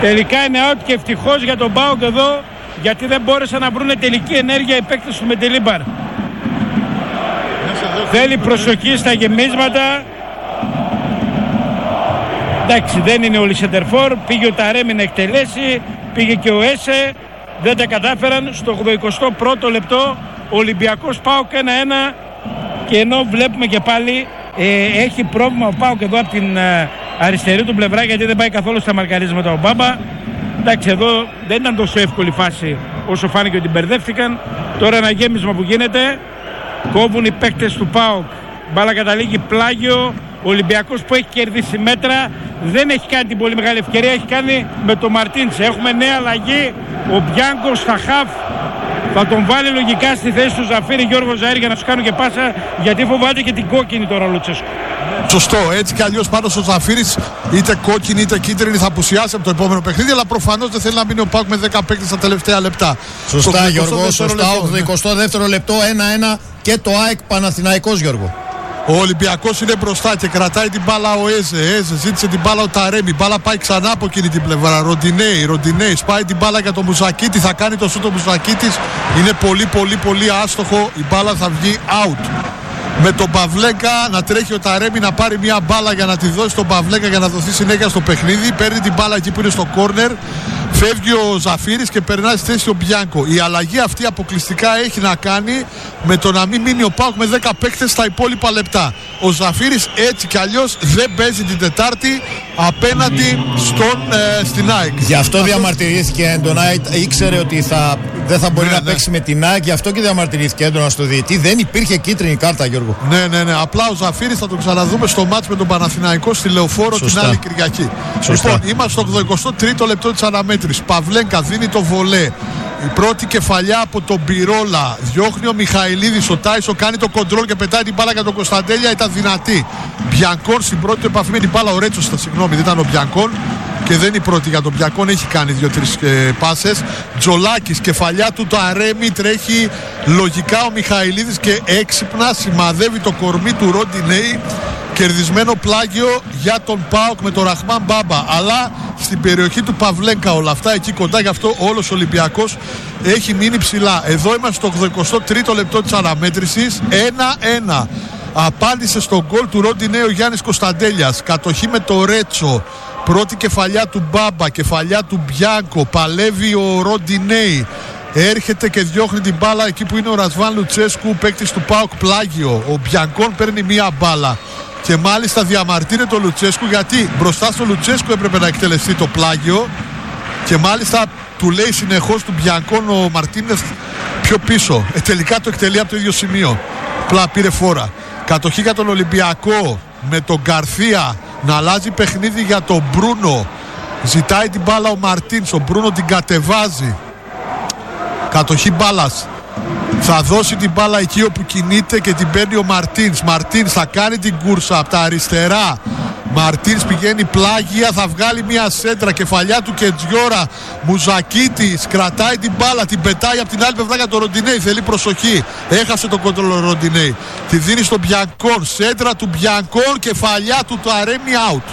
Τελικά είναι out και ευτυχώς για τον ΠΑΟΚ εδώ, γιατί δεν μπόρεσαν να βρουν τελική ενέργεια οι παίκτες του Μεντελίμπαρ. Θέλει προσοχή στα γεμίσματα. Εντάξει, δεν είναι όλοι σεντερφόρ. Πήγε ο Ταρέμι να εκτελέσει, πήγε και ο Έσε. Δεν τα κατάφεραν. Στο ογδοηκοστό πρώτο λεπτό Ολυμπιακός ΠΑΟΚ ένα ένα. Και ενώ βλέπουμε και πάλι ε, έχει πρόβλημα ο ΠΑΟΚ εδώ από την ε, αριστερή του πλευρά, γιατί δεν πάει καθόλου στα μαρκαρίσματα ο Μπάμπα. Εντάξει, εδώ δεν ήταν τόσο εύκολη φάση όσο φάνηκε ότι μπερδεύτηκαν. Τώρα ένα γέμισμα που γίνεται. Κόβουν οι παίκτες του ΠΑΟΚ. Μπάλα καταλήγει πλάγιο. Ο Ολυμπιακός που έχει κερδίσει μέτρα δεν έχει κάνει την πολύ μεγάλη ευκαιρία. Έχει κάνει με τον Μαρτίνς. Έχουμε νέα αλλαγή. Ο Μπιάνκο στα χαφ θα τον βάλει λογικά στη θέση του Ζαφίρη Γιώργο Ζαήρη για να τους κάνουν και πάσα, γιατί φοβάται και την κόκκινη τώρα ο Λουτσέσκου. Σωστό, έτσι κι αλλιώς πάνω στο Ζαφίρις είτε κόκκινη είτε κίτρινη θα απουσιάσει από το επόμενο παιχνίδι, αλλά προφανώς δεν θέλει να μείνει ο ΠΑΟΚ με δέκα παίκτες στα τελευταία λεπτά. Σωστά Γιώργο, σωστά. ογδοηκοστό δεύτερο λεπτό ένα ένα και το ΑΕΚ Παναθηναϊκός, Γιώργο. Ο Ολυμπιακός είναι μπροστά και κρατάει την μπάλα ο Έζε. Έζε ζήτησε την μπάλα ο Ταρέμι. Μπάλα πάει ξανά από εκείνη την πλευρά. Ροντινέη, Ροντινέη σπάει την μπάλα για το Μουζακίτη. Θα κάνει το σούτο Μουζακίτης. Είναι πολύ πολύ πολύ άστοχο. Η μπάλα θα βγει out. Με τον Παυλέκα να τρέχει ο Ταρέμι να πάρει μια μπάλα για να τη δώσει στον Παυλέκα για να δοθεί συνέχεια στο παιχνίδι. Παίρνει την μπάλα εκεί που είναι στο κόρνερ. Φεύγει ο Ζαφίρης και περνάει στη θέση ο Μπιάνκο. Η αλλαγή αυτή αποκλειστικά έχει να κάνει με το να μην μείνει ο ΠΑΟΚ με δέκα παίκτες στα υπόλοιπα λεπτά. Ο Ζαφίρης έτσι κι αλλιώς δεν παίζει την Τετάρτη απέναντι στον, ε, στην ΑΕΚ. Γι' αυτό Αυτός... διαμαρτυρήθηκε έντονα. Ήξερε ότι θα, δεν θα μπορεί ναι, να ναι. παίξει με την ΑΕΚ. Γι' αυτό και διαμαρτυρήθηκε έντονα στο διαιτητή. Δεν υπήρχε κίτρινη κάρτα, Γιώργο. Ναι, ναι, ναι. Απλά ο Ζαφίρης θα τον ξαναδούμε στο μάτς με τον Παναθηναϊκό στη Λεωφόρο Σωστά. την άλλη Κυριακή. Σωστά. Λοιπόν, είμαστε στο ογδοηκοστό τρίτο λεπτό της αναμέτρησης. Παυλέκα δίνει το βολέ. Η πρώτη κεφαλιά από τον Μπιρόλα. Διώχνει ο Μιχαηλίδης. Ο Τάισο κάνει το κοντρόλ και πετάει την μπάλα για τον Κωνσταντέλια. Ήταν δυνατή. Μπιανκόν στην πρώτη επαφή με την μπάλα. Ο Ρέτσος, συγγνώμη, δεν ήταν ο Μπιανκόν. Και δεν είναι η πρώτη για τον Μπιανκόν. Έχει κάνει δύο-τρεις ε, πάσες. Τζολάκης, κεφαλιά του το Αρέμι. Τρέχει λογικά ο Μιχαηλίδης και έξυπνα σημαδεύει το κορμί του Ροντινέη. Κερδισμένο πλάγιο για τον ΠΑΟΚ με τον Ραχμάν Μπάμπα. Αλλά στην περιοχή του Παυλέκα όλα αυτά εκεί κοντά, γι' αυτό όλος ο Ολυμπιακός έχει μείνει ψηλά. Εδώ είμαστε στο ογδοηκοστό τρίτο λεπτό της αναμέτρησης. ένα ένα. Απάντησε στον γκολ του Ροντινέη ο Γιάννης Κωνσταντέλιας. Κατοχή με το Ρέτσο. Πρώτη κεφαλιά του Μπάμπα, κεφαλιά του Μπιάνκο. Παλεύει ο Ροντινέη. Έρχεται και διώχνει την μπάλα εκεί που είναι ο Ρασβάν Λουτσέσκου, παίκτης του ΠΑΟΚ, πλάγιο. Ο Μπιανκόν παίρνει μία μπάλα. Και μάλιστα διαμαρτύρεται ο Λουτσέσκου, γιατί μπροστά στο Λουτσέσκου έπρεπε να εκτελεστεί το πλάγιο. Και μάλιστα του λέει συνεχώς του Μπιανκόν ο Μαρτίνες πιο πίσω. Ε, τελικά το εκτελεί από το ίδιο σημείο. Πλά πήρε φόρα. Κατοχή για τον Ολυμπιακό με τον Γκαρθία να αλλάζει παιχνίδι για τον Μπρούνο. Ζητάει την μπάλα ο Μαρτίνς, ο Μπρούνο την κατεβάζει. Κατοχή μπάλας. Θα δώσει την μπάλα εκεί όπου κινείται και την παίρνει ο Μαρτίνς. Μαρτίνς θα κάνει την κούρσα από τα αριστερά. Μαρτίνς πηγαίνει πλάγια, θα βγάλει μια σέντρα, κεφαλιά του Κετζιόρα. Μουζακίτης κρατάει την μπάλα, την πετάει από την άλλη πλευρά για τον Ροντινέη. Θέλει προσοχή. Έχασε τον κόντρολ ο Ροντινέη. Τη δίνει στον Μπιανκόν. Σέντρα του Μπιανκόν, κεφαλιά του το Αρέμι out.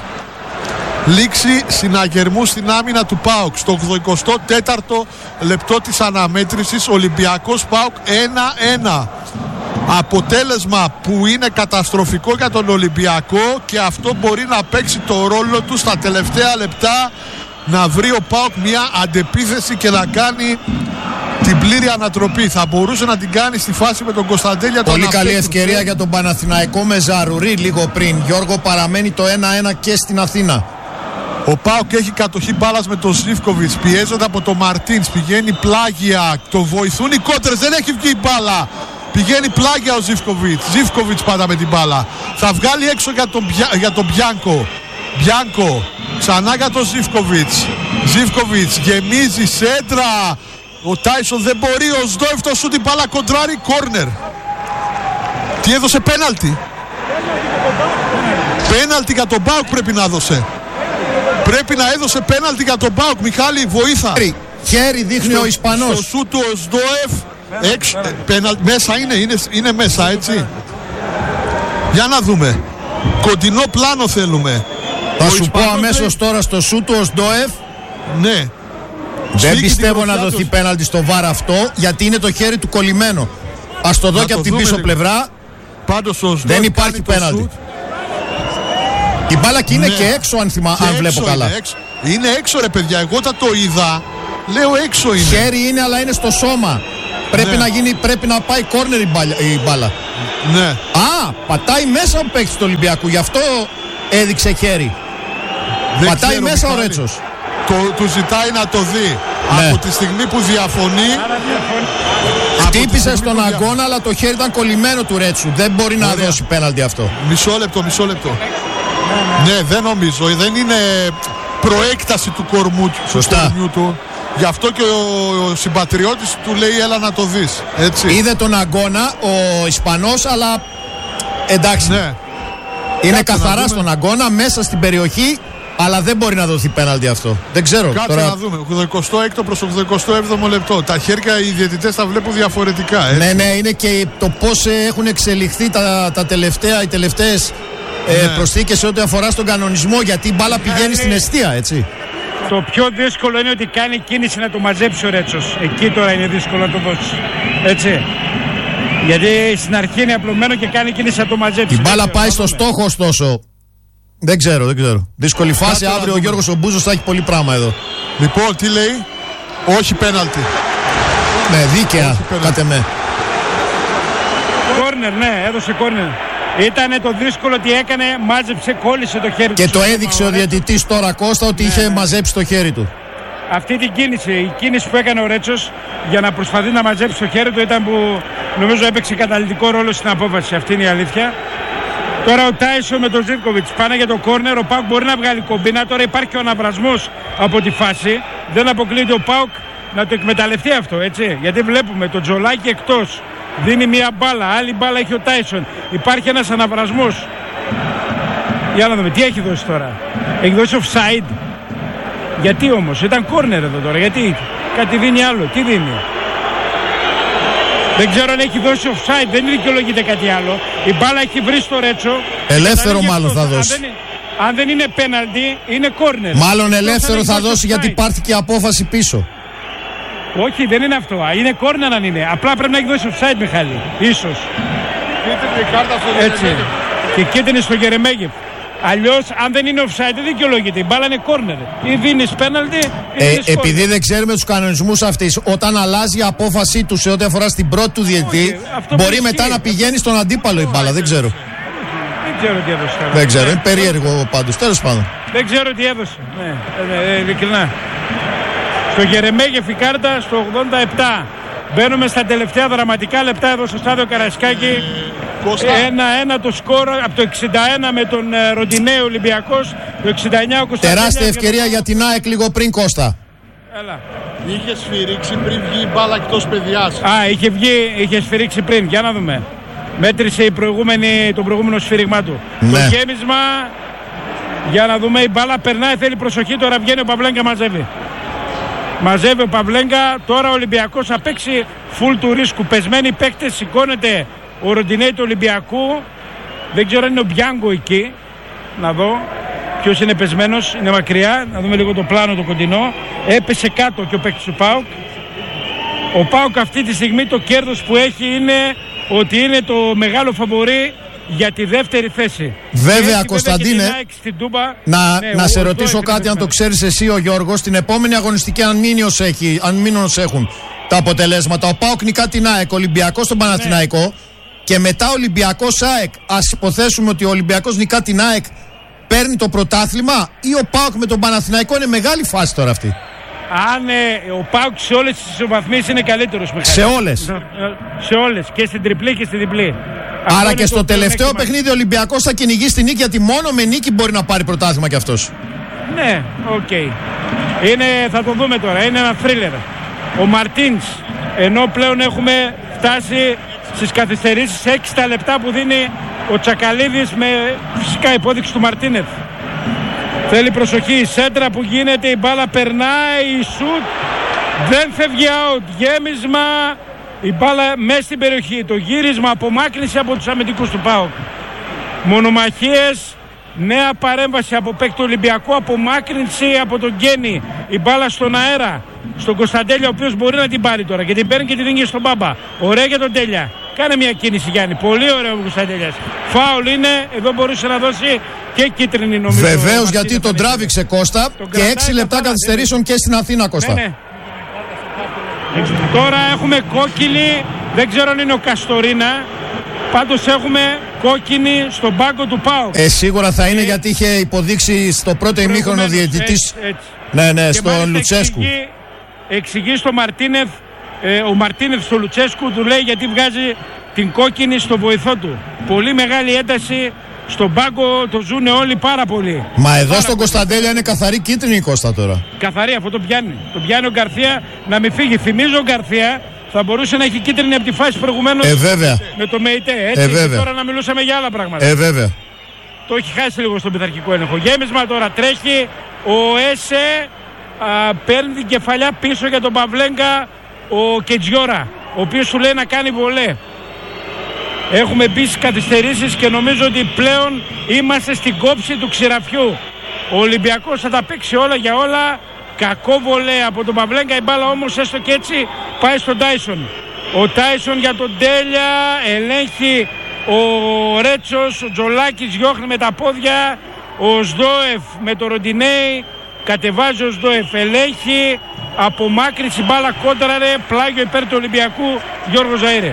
Λήξη συναγερμού στην άμυνα του ΠΑΟΚ. Στο ογδοηκοστό τέταρτο λεπτό της αναμέτρησης, Ολυμπιακός ΠΑΟΚ ένα ένα. Αποτέλεσμα που είναι καταστροφικό για τον Ολυμπιακό, και αυτό μπορεί να παίξει το ρόλο του στα τελευταία λεπτά, να βρει ο ΠΑΟΚ μια αντεπίθεση και να κάνει την πλήρη ανατροπή. Θα μπορούσε να την κάνει στη φάση με τον Κωνσταντέλια. Πολύ καλή ευκαιρία για τον Παναθηναϊκό με Ζαρουρί λίγο πριν. Γιώργο, παραμένει το ένα ένα και στην Αθήνα. Ο ΠΑΟΚ έχει κατοχή μπάλας με τον Ζίβκοβιτς. Πιέζονται από τον Μαρτίνς. Πηγαίνει πλάγια. Το βοηθούν οι κόντρες. Δεν έχει βγει η μπάλα. Πηγαίνει πλάγια ο Ζίβκοβιτς. Ζίβκοβιτς πάντα με την μπάλα. Θα βγάλει έξω για τον, για τον Μπιάνκο. Μπιάνκο. Ξανά για τον Ζίβκοβιτς. Ζίβκοβιτς γεμίζει σέντρα. Ο Τάισον δεν μπορεί. Ο Σντόεφ το σου την μπάλα κοντράρει. Κόρνερ. Τι έδωσε, πέναλτι. Πέναλτι για τον ΠΑΟΚ πρέπει να έδωσε. Πρέπει να έδωσε πέναλτι για τον ΠΑΟΚ. Μιχάλη, βοήθα. Χέρι δείχνει στο, ο Ισπανός. Στο σου του ο Σντόεφ. Έξω, πέναλ, μέσα είναι, είναι, είναι μέσα, έτσι. Για να δούμε. Κοντινό πλάνο θέλουμε. Θα ο σου Ισπανός πω αμέσως λέει... τώρα στο σου του ο Σντόεφ. Ναι. Δεν Σφίγγει πιστεύω την να γροθιά δοθεί του. πέναλτι στο βάρ αυτό, γιατί είναι το χέρι του κολλημένο. Ας το δω Να και το από την δούμε πίσω λίγο. πλευρά. Πάντως ο Σντόικ Δεν υπάρχει κάνει το πέναλτι. σουτ. Η μπάλα και είναι Ναι. και έξω, αν, θυμα... Και αν βλέπω έξω καλά. Είναι έξω. είναι έξω, ρε παιδιά. Εγώ όταν το είδα, λέω έξω είναι. Χέρι είναι, αλλά είναι στο σώμα. Πρέπει, Ναι. να, γίνει, πρέπει να πάει κόρνερ η, μπάλα, η μπάλα. Ναι. Α, πατάει μέσα ο παίκτης του Ολυμπιακού, γι' αυτό έδειξε χέρι. Δεν Πατάει ξέρω, μέσα ο Μιχάλη. Ρέτσος. Το, του ζητάει να το δει. Ναι. Από τη στιγμή που διαφωνεί. από τη Χτύπησε στιγμή στον που δια- αγώνα, αλλά το χέρι ήταν κολλημένο του Ρέτσου. Δεν μπορεί να Ωραία. δώσει πέναλτι αυτό. Μισό λεπτό, μισό λεπτό. Ναι, δεν νομίζω. Δεν είναι προέκταση του κορμού του, Σωστά. του κορμιού του. Γι' αυτό και ο, ο συμπατριώτης του λέει έλα να το δεις. Έτσι. Είδε τον αγώνα ο Ισπανός, αλλά εντάξει. Ναι. Είναι Κάτσε να καθαρά δούμε. στον αγώνα, μέσα στην περιοχή, αλλά δεν μπορεί να δοθεί πέναλτι αυτό. Δεν ξέρω. Κάτσε τώρα... να δούμε. ογδοηκοστό έκτο προς ογδοηκοστό έβδομο λεπτό. Τα χέρια οι διαιτητές τα βλέπουν διαφορετικά. Έτσι. Ναι, ναι, είναι και το πώς ε, έχουν εξελιχθεί τα, τα τελευταία, οι τελευταίες ε, Ναι. προσθήκες σε ό,τι αφορά στον κανονισμό, γιατί η μπάλα πηγαίνει στην αιστεία, έτσι. Το πιο δύσκολο είναι ότι κάνει κίνηση να το μαζέψει ο Ρέτσος. Εκεί τώρα είναι δύσκολο να το δώσει. Έτσι. Γιατί στην αρχή είναι απλωμένο και κάνει κίνηση να το μαζέψει. Η μπάλα Δεν ξέρω, πάει να στο δούμε. στόχο, ωστόσο. Δεν ξέρω, δεν ξέρω. Δύσκολη φάση. Κάτσε να Αύριο ο δούμε. Γιώργος ο Μπούζος θα έχει πολύ πράγμα εδώ. Λοιπόν, τι λέει. Όχι πέναλτι. Ναι, δίκαια, Όχι πέναλτι. κατ' εμέ. Κόρνερ, ναι, έδωσε κόρνερ. Ήτανε το δύσκολο ότι έκανε, μάζεψε, κόλλησε το χέρι Και του. το έδειξε ο διαιτητής τώρα, Κώστα, ότι είχε μαζέψει το χέρι του. Αυτή την κίνηση, η κίνηση που έκανε ο Ρέτσος για να προσπαθεί να μαζέψει το χέρι του ήταν που νομίζω έπαιξε καταλυτικό ρόλο στην απόφαση. Αυτή είναι η αλήθεια. Τώρα ο Τάισον με τον Ζίβκοβιτς πάνε για το κόρνερ. Ο Πάουκ μπορεί να βγάλει κομπίνα. Τώρα υπάρχει και ο αναβρασμός από τη φάση. Δεν αποκλείεται ο Πάουκ να το εκμεταλλευτεί αυτό, έτσι. Γιατί βλέπουμε το Τζολάκι εκτός. Δίνει μία μπάλα. Άλλη μπάλα έχει ο Τάισον. Υπάρχει ένας αναβρασμός. Για να δούμε τι έχει δώσει τώρα. Έχει δώσει offside. Γιατί όμως, ήταν κόρνερ εδώ τώρα, γιατί κάτι δίνει άλλο, τι δίνει. Δεν ξέρω αν έχει δώσει offside, δεν δικαιολογείται κάτι άλλο. Η μπάλα έχει βρει στο Ρέτσο. Ελεύθερο Θα είναι μάλλον αυτός. θα δώσει. Αν δεν, αν δεν είναι πέναλτι, είναι κόρνερ. Μάλλον ελεύθερο έχει θα δώσει, γιατί offside. υπάρχει και απόφαση πίσω. Όχι, δεν είναι αυτό. Α, είναι κόρνερ αν είναι. Απλά πρέπει να έχει δώσει offside, Μιχάλη. Ίσως. Κοίταξε κάρτα στο Έτσι. Και κίτρινη στο Γερεμέγεφ. Αλλιώς, αν δεν είναι offside, δεν δικαιολογείται. Η μπάλα είναι κόρνερ. Ή δίνεις πέναλτι, ή Ε, δίνεις επειδή corner. δεν ξέρουμε τους κανονισμούς αυτής, όταν αλλάζει η απόφασή του σε ό,τι αφορά στην πρώτη του διαιτητή, Όχι, αυτό μπορεί που μετά ισχύει. να πηγαίνει στον αντίπαλο η μπάλα. Δεν ξέρω. Δεν ξέρω τι έδωσε. τώρα. Δεν ξέρω. Είναι περίεργο πάντως. Τέλος πάντων. Δεν ξέρω τι έδωσε. Ναι, ε, ε, ειλικρινά. Στο Γερεμέγεφ η κάρτα στο ογδόντα επτά. Μπαίνουμε στα τελευταία δραματικά λεπτά εδώ στο στάδιο Καραϊσκάκη. Κώστα. ένα-ένα το σκόρο από το εξήντα ένα με τον ε, Ροντινέο Ολυμπιακός. Το εξήντα εννιά ο Κωνσταντίνος. Τεράστια ευκαιρία για την ΑΕΚ λίγο πριν, Κώστα. Έλα. Είχε σφυρίξει πριν βγει η μπάλα εκτός παιδιάς. Α, είχε βγει, είχε σφυρίξει πριν. Για να δούμε. Μέτρησε η προηγούμενη, το προηγούμενο σφύριγμά του. Ναι. Το γέμισμα. Για να δούμε, η μπάλα περνάει, θέλει προσοχή. Τώρα βγαίνει ο Παυλέγκα, μαζεύει. Μαζεύει ο Παυλέγκα. Τώρα ο Ολυμπιακός θα παίξει full του ρίσκου. Πεσμένοι παίκτες, σηκώνεται ο Ροντινέι του Ολυμπιακού. Δεν ξέρω αν είναι ο Μπιάνγκο εκεί. Να δω ποιος είναι πεσμένος. Είναι μακριά. Να δούμε λίγο το πλάνο το κοντινό. Έπεσε κάτω και ο παίκτης του ΠΑΟΚ. Ο ΠΑΟΚ αυτή τη στιγμή το κέρδος που έχει είναι ότι είναι το μεγάλο φαβορί για τη δεύτερη θέση. Βέβαια, Έχει Κωνσταντίνε, και την ΑΕΚ στην Τούμπα. Να, Ναι, να ο- σε ο ρωτήσω Ζώης είναι κάτι, αν το πεσμένος. ξέρεις εσύ ο Γιώργος, την επόμενη αγωνιστική, αν μείνει ως έχει, αν μείνουν ως έχουν τα αποτελέσματα. Ο ΠΑΟΚ νικά την ΑΕΚ, Ολυμπιακός τον Παναθηναϊκό και μετά Ολυμπιακός ΑΕΚ. Ας υποθέσουμε ότι ο Ολυμπιακός νικά την ΑΕΚ, παίρνει το πρωτάθλημα, ή ο ΠΑΟΚ με τον Παναθηναϊκό? Είναι μεγάλη φάση τώρα αυτή. Αν ε, ο ΠΑΟΚ σε όλες τις ισοβαθμίσεις είναι καλύτερος. Μιχάλη. Σε όλες. Ε, Σε όλες. Και στην τριπλή και στην διπλή. Αυτό Άρα είναι και το στο τελευταίο πλεονέκτημα. παιχνίδι ο Ολυμπιακός θα κυνηγεί στη νίκη, γιατί μόνο με νίκη μπορεί να πάρει πρωτάθλημα κι αυτός. Ναι, οκ. Είναι, θα το δούμε τώρα. Είναι ένα θρίλερ. Ο Μαρτίνς, ενώ πλέον έχουμε φτάσει στις καθυστερήσεις έξι τα λεπτά που δίνει ο Τσακαλίδης με φυσικά υπόδειξη του Μαρτίνεθ. Θέλει προσοχή, η σέντρα που γίνεται, η μπάλα περνάει, η σουτ δεν φεύγει out, γέμισμα, η μπάλα μέσα στην περιοχή, το γύρισμα, απομάκρυνση από τους αμυντικούς του ΠΑΟΚ. Μονομαχίες, νέα παρέμβαση από παίκτη του Ολυμπιακού, απομάκρυνση από τον Γκένι η μπάλα στον αέρα, στον Κωνσταντέλια, ο οποίος μπορεί να την πάρει τώρα και την παίρνει και την δίνει στον Μπάμπα. Ωραία για τον Τέλια. Κάνε μια κίνηση, Γιάννη. Πολύ ωραίο ο Κωνσταντέλιας. Φάουλ είναι, εδώ μπορούσε να δώσει και κίτρινη, νομίζω. Βεβαίως, γιατί τον τράβηξε, Κώστα, και έξι λεπτά καθυστερήσεων και στην Αθήνα, Κώστα. Ναι, ναι. Τώρα έχουμε κόκκινη, δεν ξέρω αν είναι ο Καστορίνα. Πάντως έχουμε κόκκινη στον πάγκο του ΠΑΟΚ. Ε, σίγουρα θα είναι, γιατί είχε υποδείξει στο πρώτο ημίχρονο διαιτητής. Ναι, ναι, στον Λουτσέσκου. Εξηγεί, εξηγεί στο Μαρτίνεφ, ε, ο Μαρτίνεφ στο Λουτσέσκου του λέει γιατί βγάζει την κόκκινη στο βοηθό του. Πολύ μεγάλη ένταση στον πάγκο, το ζουνε όλοι πάρα πολύ. Μα εδώ πάρα στον Κωνσταντέλια είναι καθαρή κίτρινη η Κώστα τώρα. Καθαρή, αυτό το πιάνει. Το πιάνει ο Γκαρθία να μην φύγει. Θυμίζω ο Γκαρθία θα μπορούσε να έχει κίτρινη από τη φάση προηγουμένως ε, βέβαια. με το ΜΕΙΤΕ. Έτσι, ε, βέβαια. τώρα να μιλούσαμε για άλλα πράγματα. Ε, βέβαια. Το έχει χάσει λίγο στον πειθαρχικό έλεγχο. Γέμισμα τώρα τρέχει. Ο Έσε α, παίρνει την κεφαλιά πίσω για τον Παυλέγκα ο Κετζιόρα, ο οποίος του λέει να κάνει βολέ. Έχουμε μπει στις καθυστερήσεις και νομίζω ότι πλέον είμαστε στην κόψη του ξηραφιού. Ο Ολυμπιακός θα τα παίξει όλα για όλα. Κακό βολέ από τον Παυλέγκα, η μπάλα όμως έστω και έτσι πάει στον Τάισον. Ο Τάισον για τον Τέλια, ελέγχει ο Ρέτσος, ο Τζολάκης διώχνει με τα πόδια, ο Σδόεφ με το Ροντινέι, κατεβάζει ο Σδόεφ, ελέγχει, απομάκρυνση μπάλα κόντραρε, πλάγιο υπέρ του Ολυμπιακού, Γιώργο Ζαΐρε.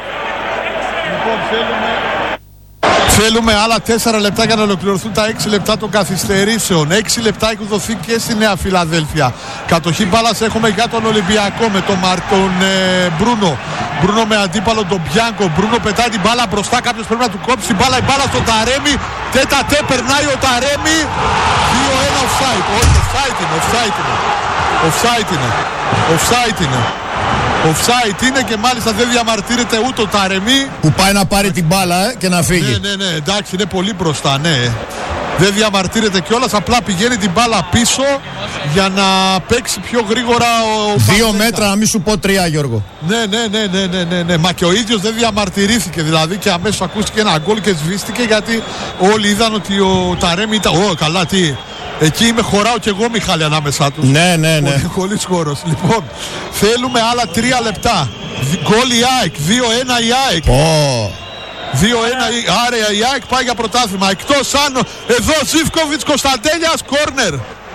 Λοιπόν, θέλουμε... Θέλουμε άλλα τέσσερα λεπτά για να ολοκληρωθούν τα έξι λεπτά των καθυστερήσεων. έξι λεπτά έχουν δοθεί και στη Νέα Φιλαδέλφια. Κατοχή μπάλας έχουμε για τον Ολυμπιακό με τον, Μαρ, τον ε, Μπρούνο. Μπρούνο με αντίπαλο τον Μπιάνκο. Μπρούνο πετάει την μπάλα μπροστά. Κάποιος πρέπει να του κόψει την μπάλα. Η μπάλα στον Ταρέμι. Τέτα τε περνάει ο Ταρέμι. δύο ένα offside. Όχι, offside είναι. Offside είναι. Offside είναι. Offside είναι. Offside είναι και μάλιστα δεν διαμαρτύρεται ούτε ο Ταρεμί που πάει να πάρει την μπάλα ε, και να φύγει. Ναι, ναι, ναι, εντάξει, είναι πολύ μπροστά, ναι. Δεν διαμαρτύρεται κιόλας, απλά πηγαίνει την μπάλα πίσω για να παίξει πιο γρήγορα ο Δύο Παυλέγκα. μέτρα, να μην σου πω τρία, Γιώργο. Ναι, ναι, ναι, ναι, ναι, ναι, ναι. Μα και ο ίδιος δεν διαμαρτυρήθηκε, δηλαδή, και αμέσως ακούστηκε ένα γκολ και σβήστηκε, γιατί όλοι είδαν ότι ο Ταρέμι ήταν. Ω, καλά, τι. Εκεί είμαι, χωράω κι εγώ, Μιχάλη, ανάμεσά τους. Ναι, ναι, ναι. Χωρίς χώρος. Λοιπόν, θέλουμε άλλα τρία λεπτά. Γκολ η ΑΕΚ, δύο ένα η ΑΕΚ. Oh. δύο ένα, άρα η ΑΕΚ πάει για πρωτάθλημα. Εκτός αν εδώ Ζίβκοβιτς Κωνσταντέλιας, κόρνερ.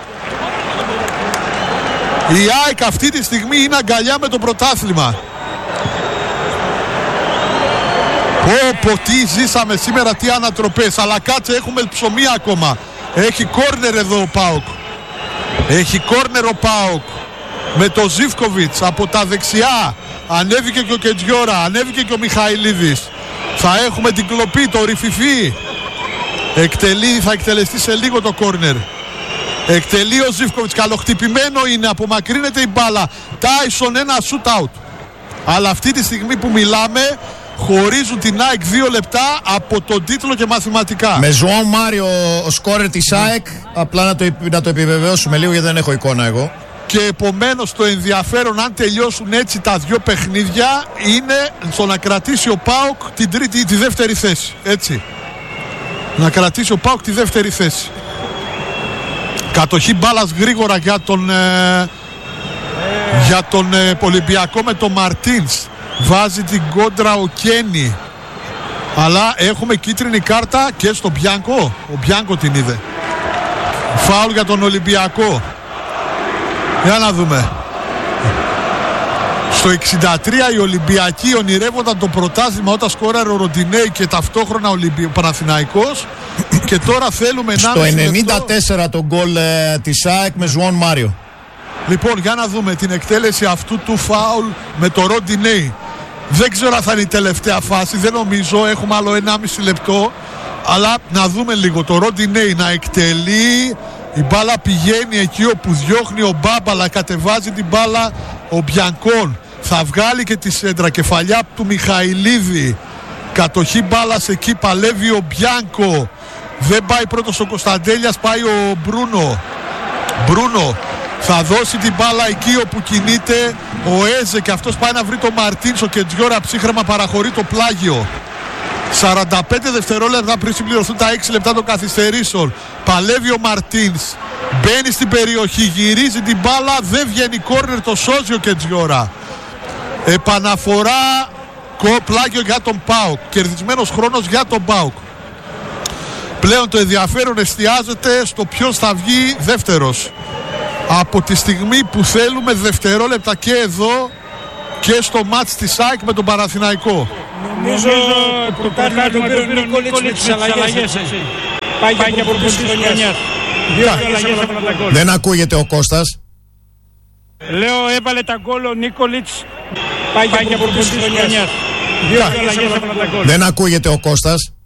Η ΑΕΚ αυτή τη στιγμή είναι αγκαλιά με το πρωτάθλημα. Πω πω τι ζήσαμε σήμερα, τι ανατροπές. Αλλά κάτσε, έχουμε ψωμί ακόμα. Έχει κόρνερ εδώ ο ΠΑΟΚ. Έχει κόρνερ ο ΠΑΟΚ με το Ζίβκοβιτς από τα δεξιά. Ανέβηκε και ο Κετζιόρα, ανέβηκε και ο Μιχαηλίδης. Θα έχουμε την κλοπή, το ρηφιφί. Εκτελεί, θα εκτελεστεί σε λίγο το κόρνερ. Εκτελεί ο Ζίβκοβιτς, καλοχτυπημένο είναι, απομακρύνεται η μπάλα. Τάισον, ένα shoot out. Αλλά αυτή τη στιγμή που μιλάμε χωρίζουν την ΑΕΚ δύο λεπτά από τον τίτλο και μαθηματικά. Με Ζωάν Μάριο ο σκόρερ της ΑΕΚ, απλά να το, να το επιβεβαιώσουμε λίγο γιατί δεν έχω εικόνα εγώ. Και επομένως το ενδιαφέρον, αν τελειώσουν έτσι τα δυο παιχνίδια, είναι στο να κρατήσει ο ΠΑΟΚ την τρίτη, τη δεύτερη θέση. Έτσι. Να κρατήσει ο ΠΑΟΚ τη δεύτερη θέση. Κατοχή μπάλας γρήγορα για τον, ε, για τον ε, Ολυμπιακό με τον Μαρτίνς. Βάζει την κόντρα ο Κένι. Αλλά έχουμε κίτρινη κάρτα και στον Μπιάνκο. Ο Μπιάνκο την είδε. Φάουλ για τον Ολυμπιακό. Για να δούμε. Στο εξήντα τρία οι Ολυμπιακοί ονειρεύονταν το πρωτάθλημα όταν σκόραρε ο Ροντινέι και ταυτόχρονα ο Παναθηναϊκός. Και τώρα θέλουμε να... Στο ενενήντα τέσσερα το γκολ ε, της ΑΕΚ με Ζωάν Μάριο. Λοιπόν, για να δούμε την εκτέλεση αυτού του φάουλ με το Ροντινέι. Δεν ξέρω αν θα είναι η τελευταία φάση, δεν νομίζω, έχουμε άλλο ενάμιση λεπτό. Αλλά να δούμε λίγο το Ροντινέι να εκτελεί. Η μπάλα πηγαίνει εκεί όπου διώχνει ο Μπάμπαλα, κατεβάζει την μπάλα ο Μπιανκόν. Θα βγάλει και τη σέντρα, κεφαλιά του Μιχαηλίδη. Κατοχή μπάλας εκεί, παλεύει ο Μπιάνκο. Δεν πάει πρώτος ο Κωνσταντέλιας, πάει ο Μπρούνο. Μπρούνο θα δώσει την μπάλα εκεί όπου κινείται ο Έζε και αυτός πάει να βρει τον Μαρτίνς. Ο Κετζιόρα ψύχρεμα παραχωρεί το πλάγιο. σαράντα πέντε δευτερόλεπτα πριν συμπληρωθούν τα έξι λεπτά των καθυστερήσεων. Παλεύει ο Μαρτίνς. Μπαίνει στην περιοχή, γυρίζει την μπάλα, δεν βγαίνει κόρνερ, το σώζει ο Κετζιόρα. Επαναφορά, πλάγιο για τον ΠΑΟΚ. Κερδισμένος χρόνος για τον ΠΑΟΚ. Πλέον το ενδιαφέρον εστιάζεται στο ποιος θα βγει δεύτερος. Από τη στιγμή που θέλουμε δευτερόλεπτα και εδώ και στο μάτς της ΑΕΚ με τον Παναθηναϊκό. Νομίζω το πρωτάθλημα το πήρε ο Νίκολιτς με τις αλλαγές. Πάει και από πίσω της χρονιάς. Δύο αλλαγές από τα γκολ. Δεν ακούγεται ο Κώστας. Λέω έβαλε τα γκολ ο Νίκολιτς. Πάει και από πίσω της χρονιάς. Δύο αλλαγές από τα γκολ. Δεν ακούγεται ο Κώστας.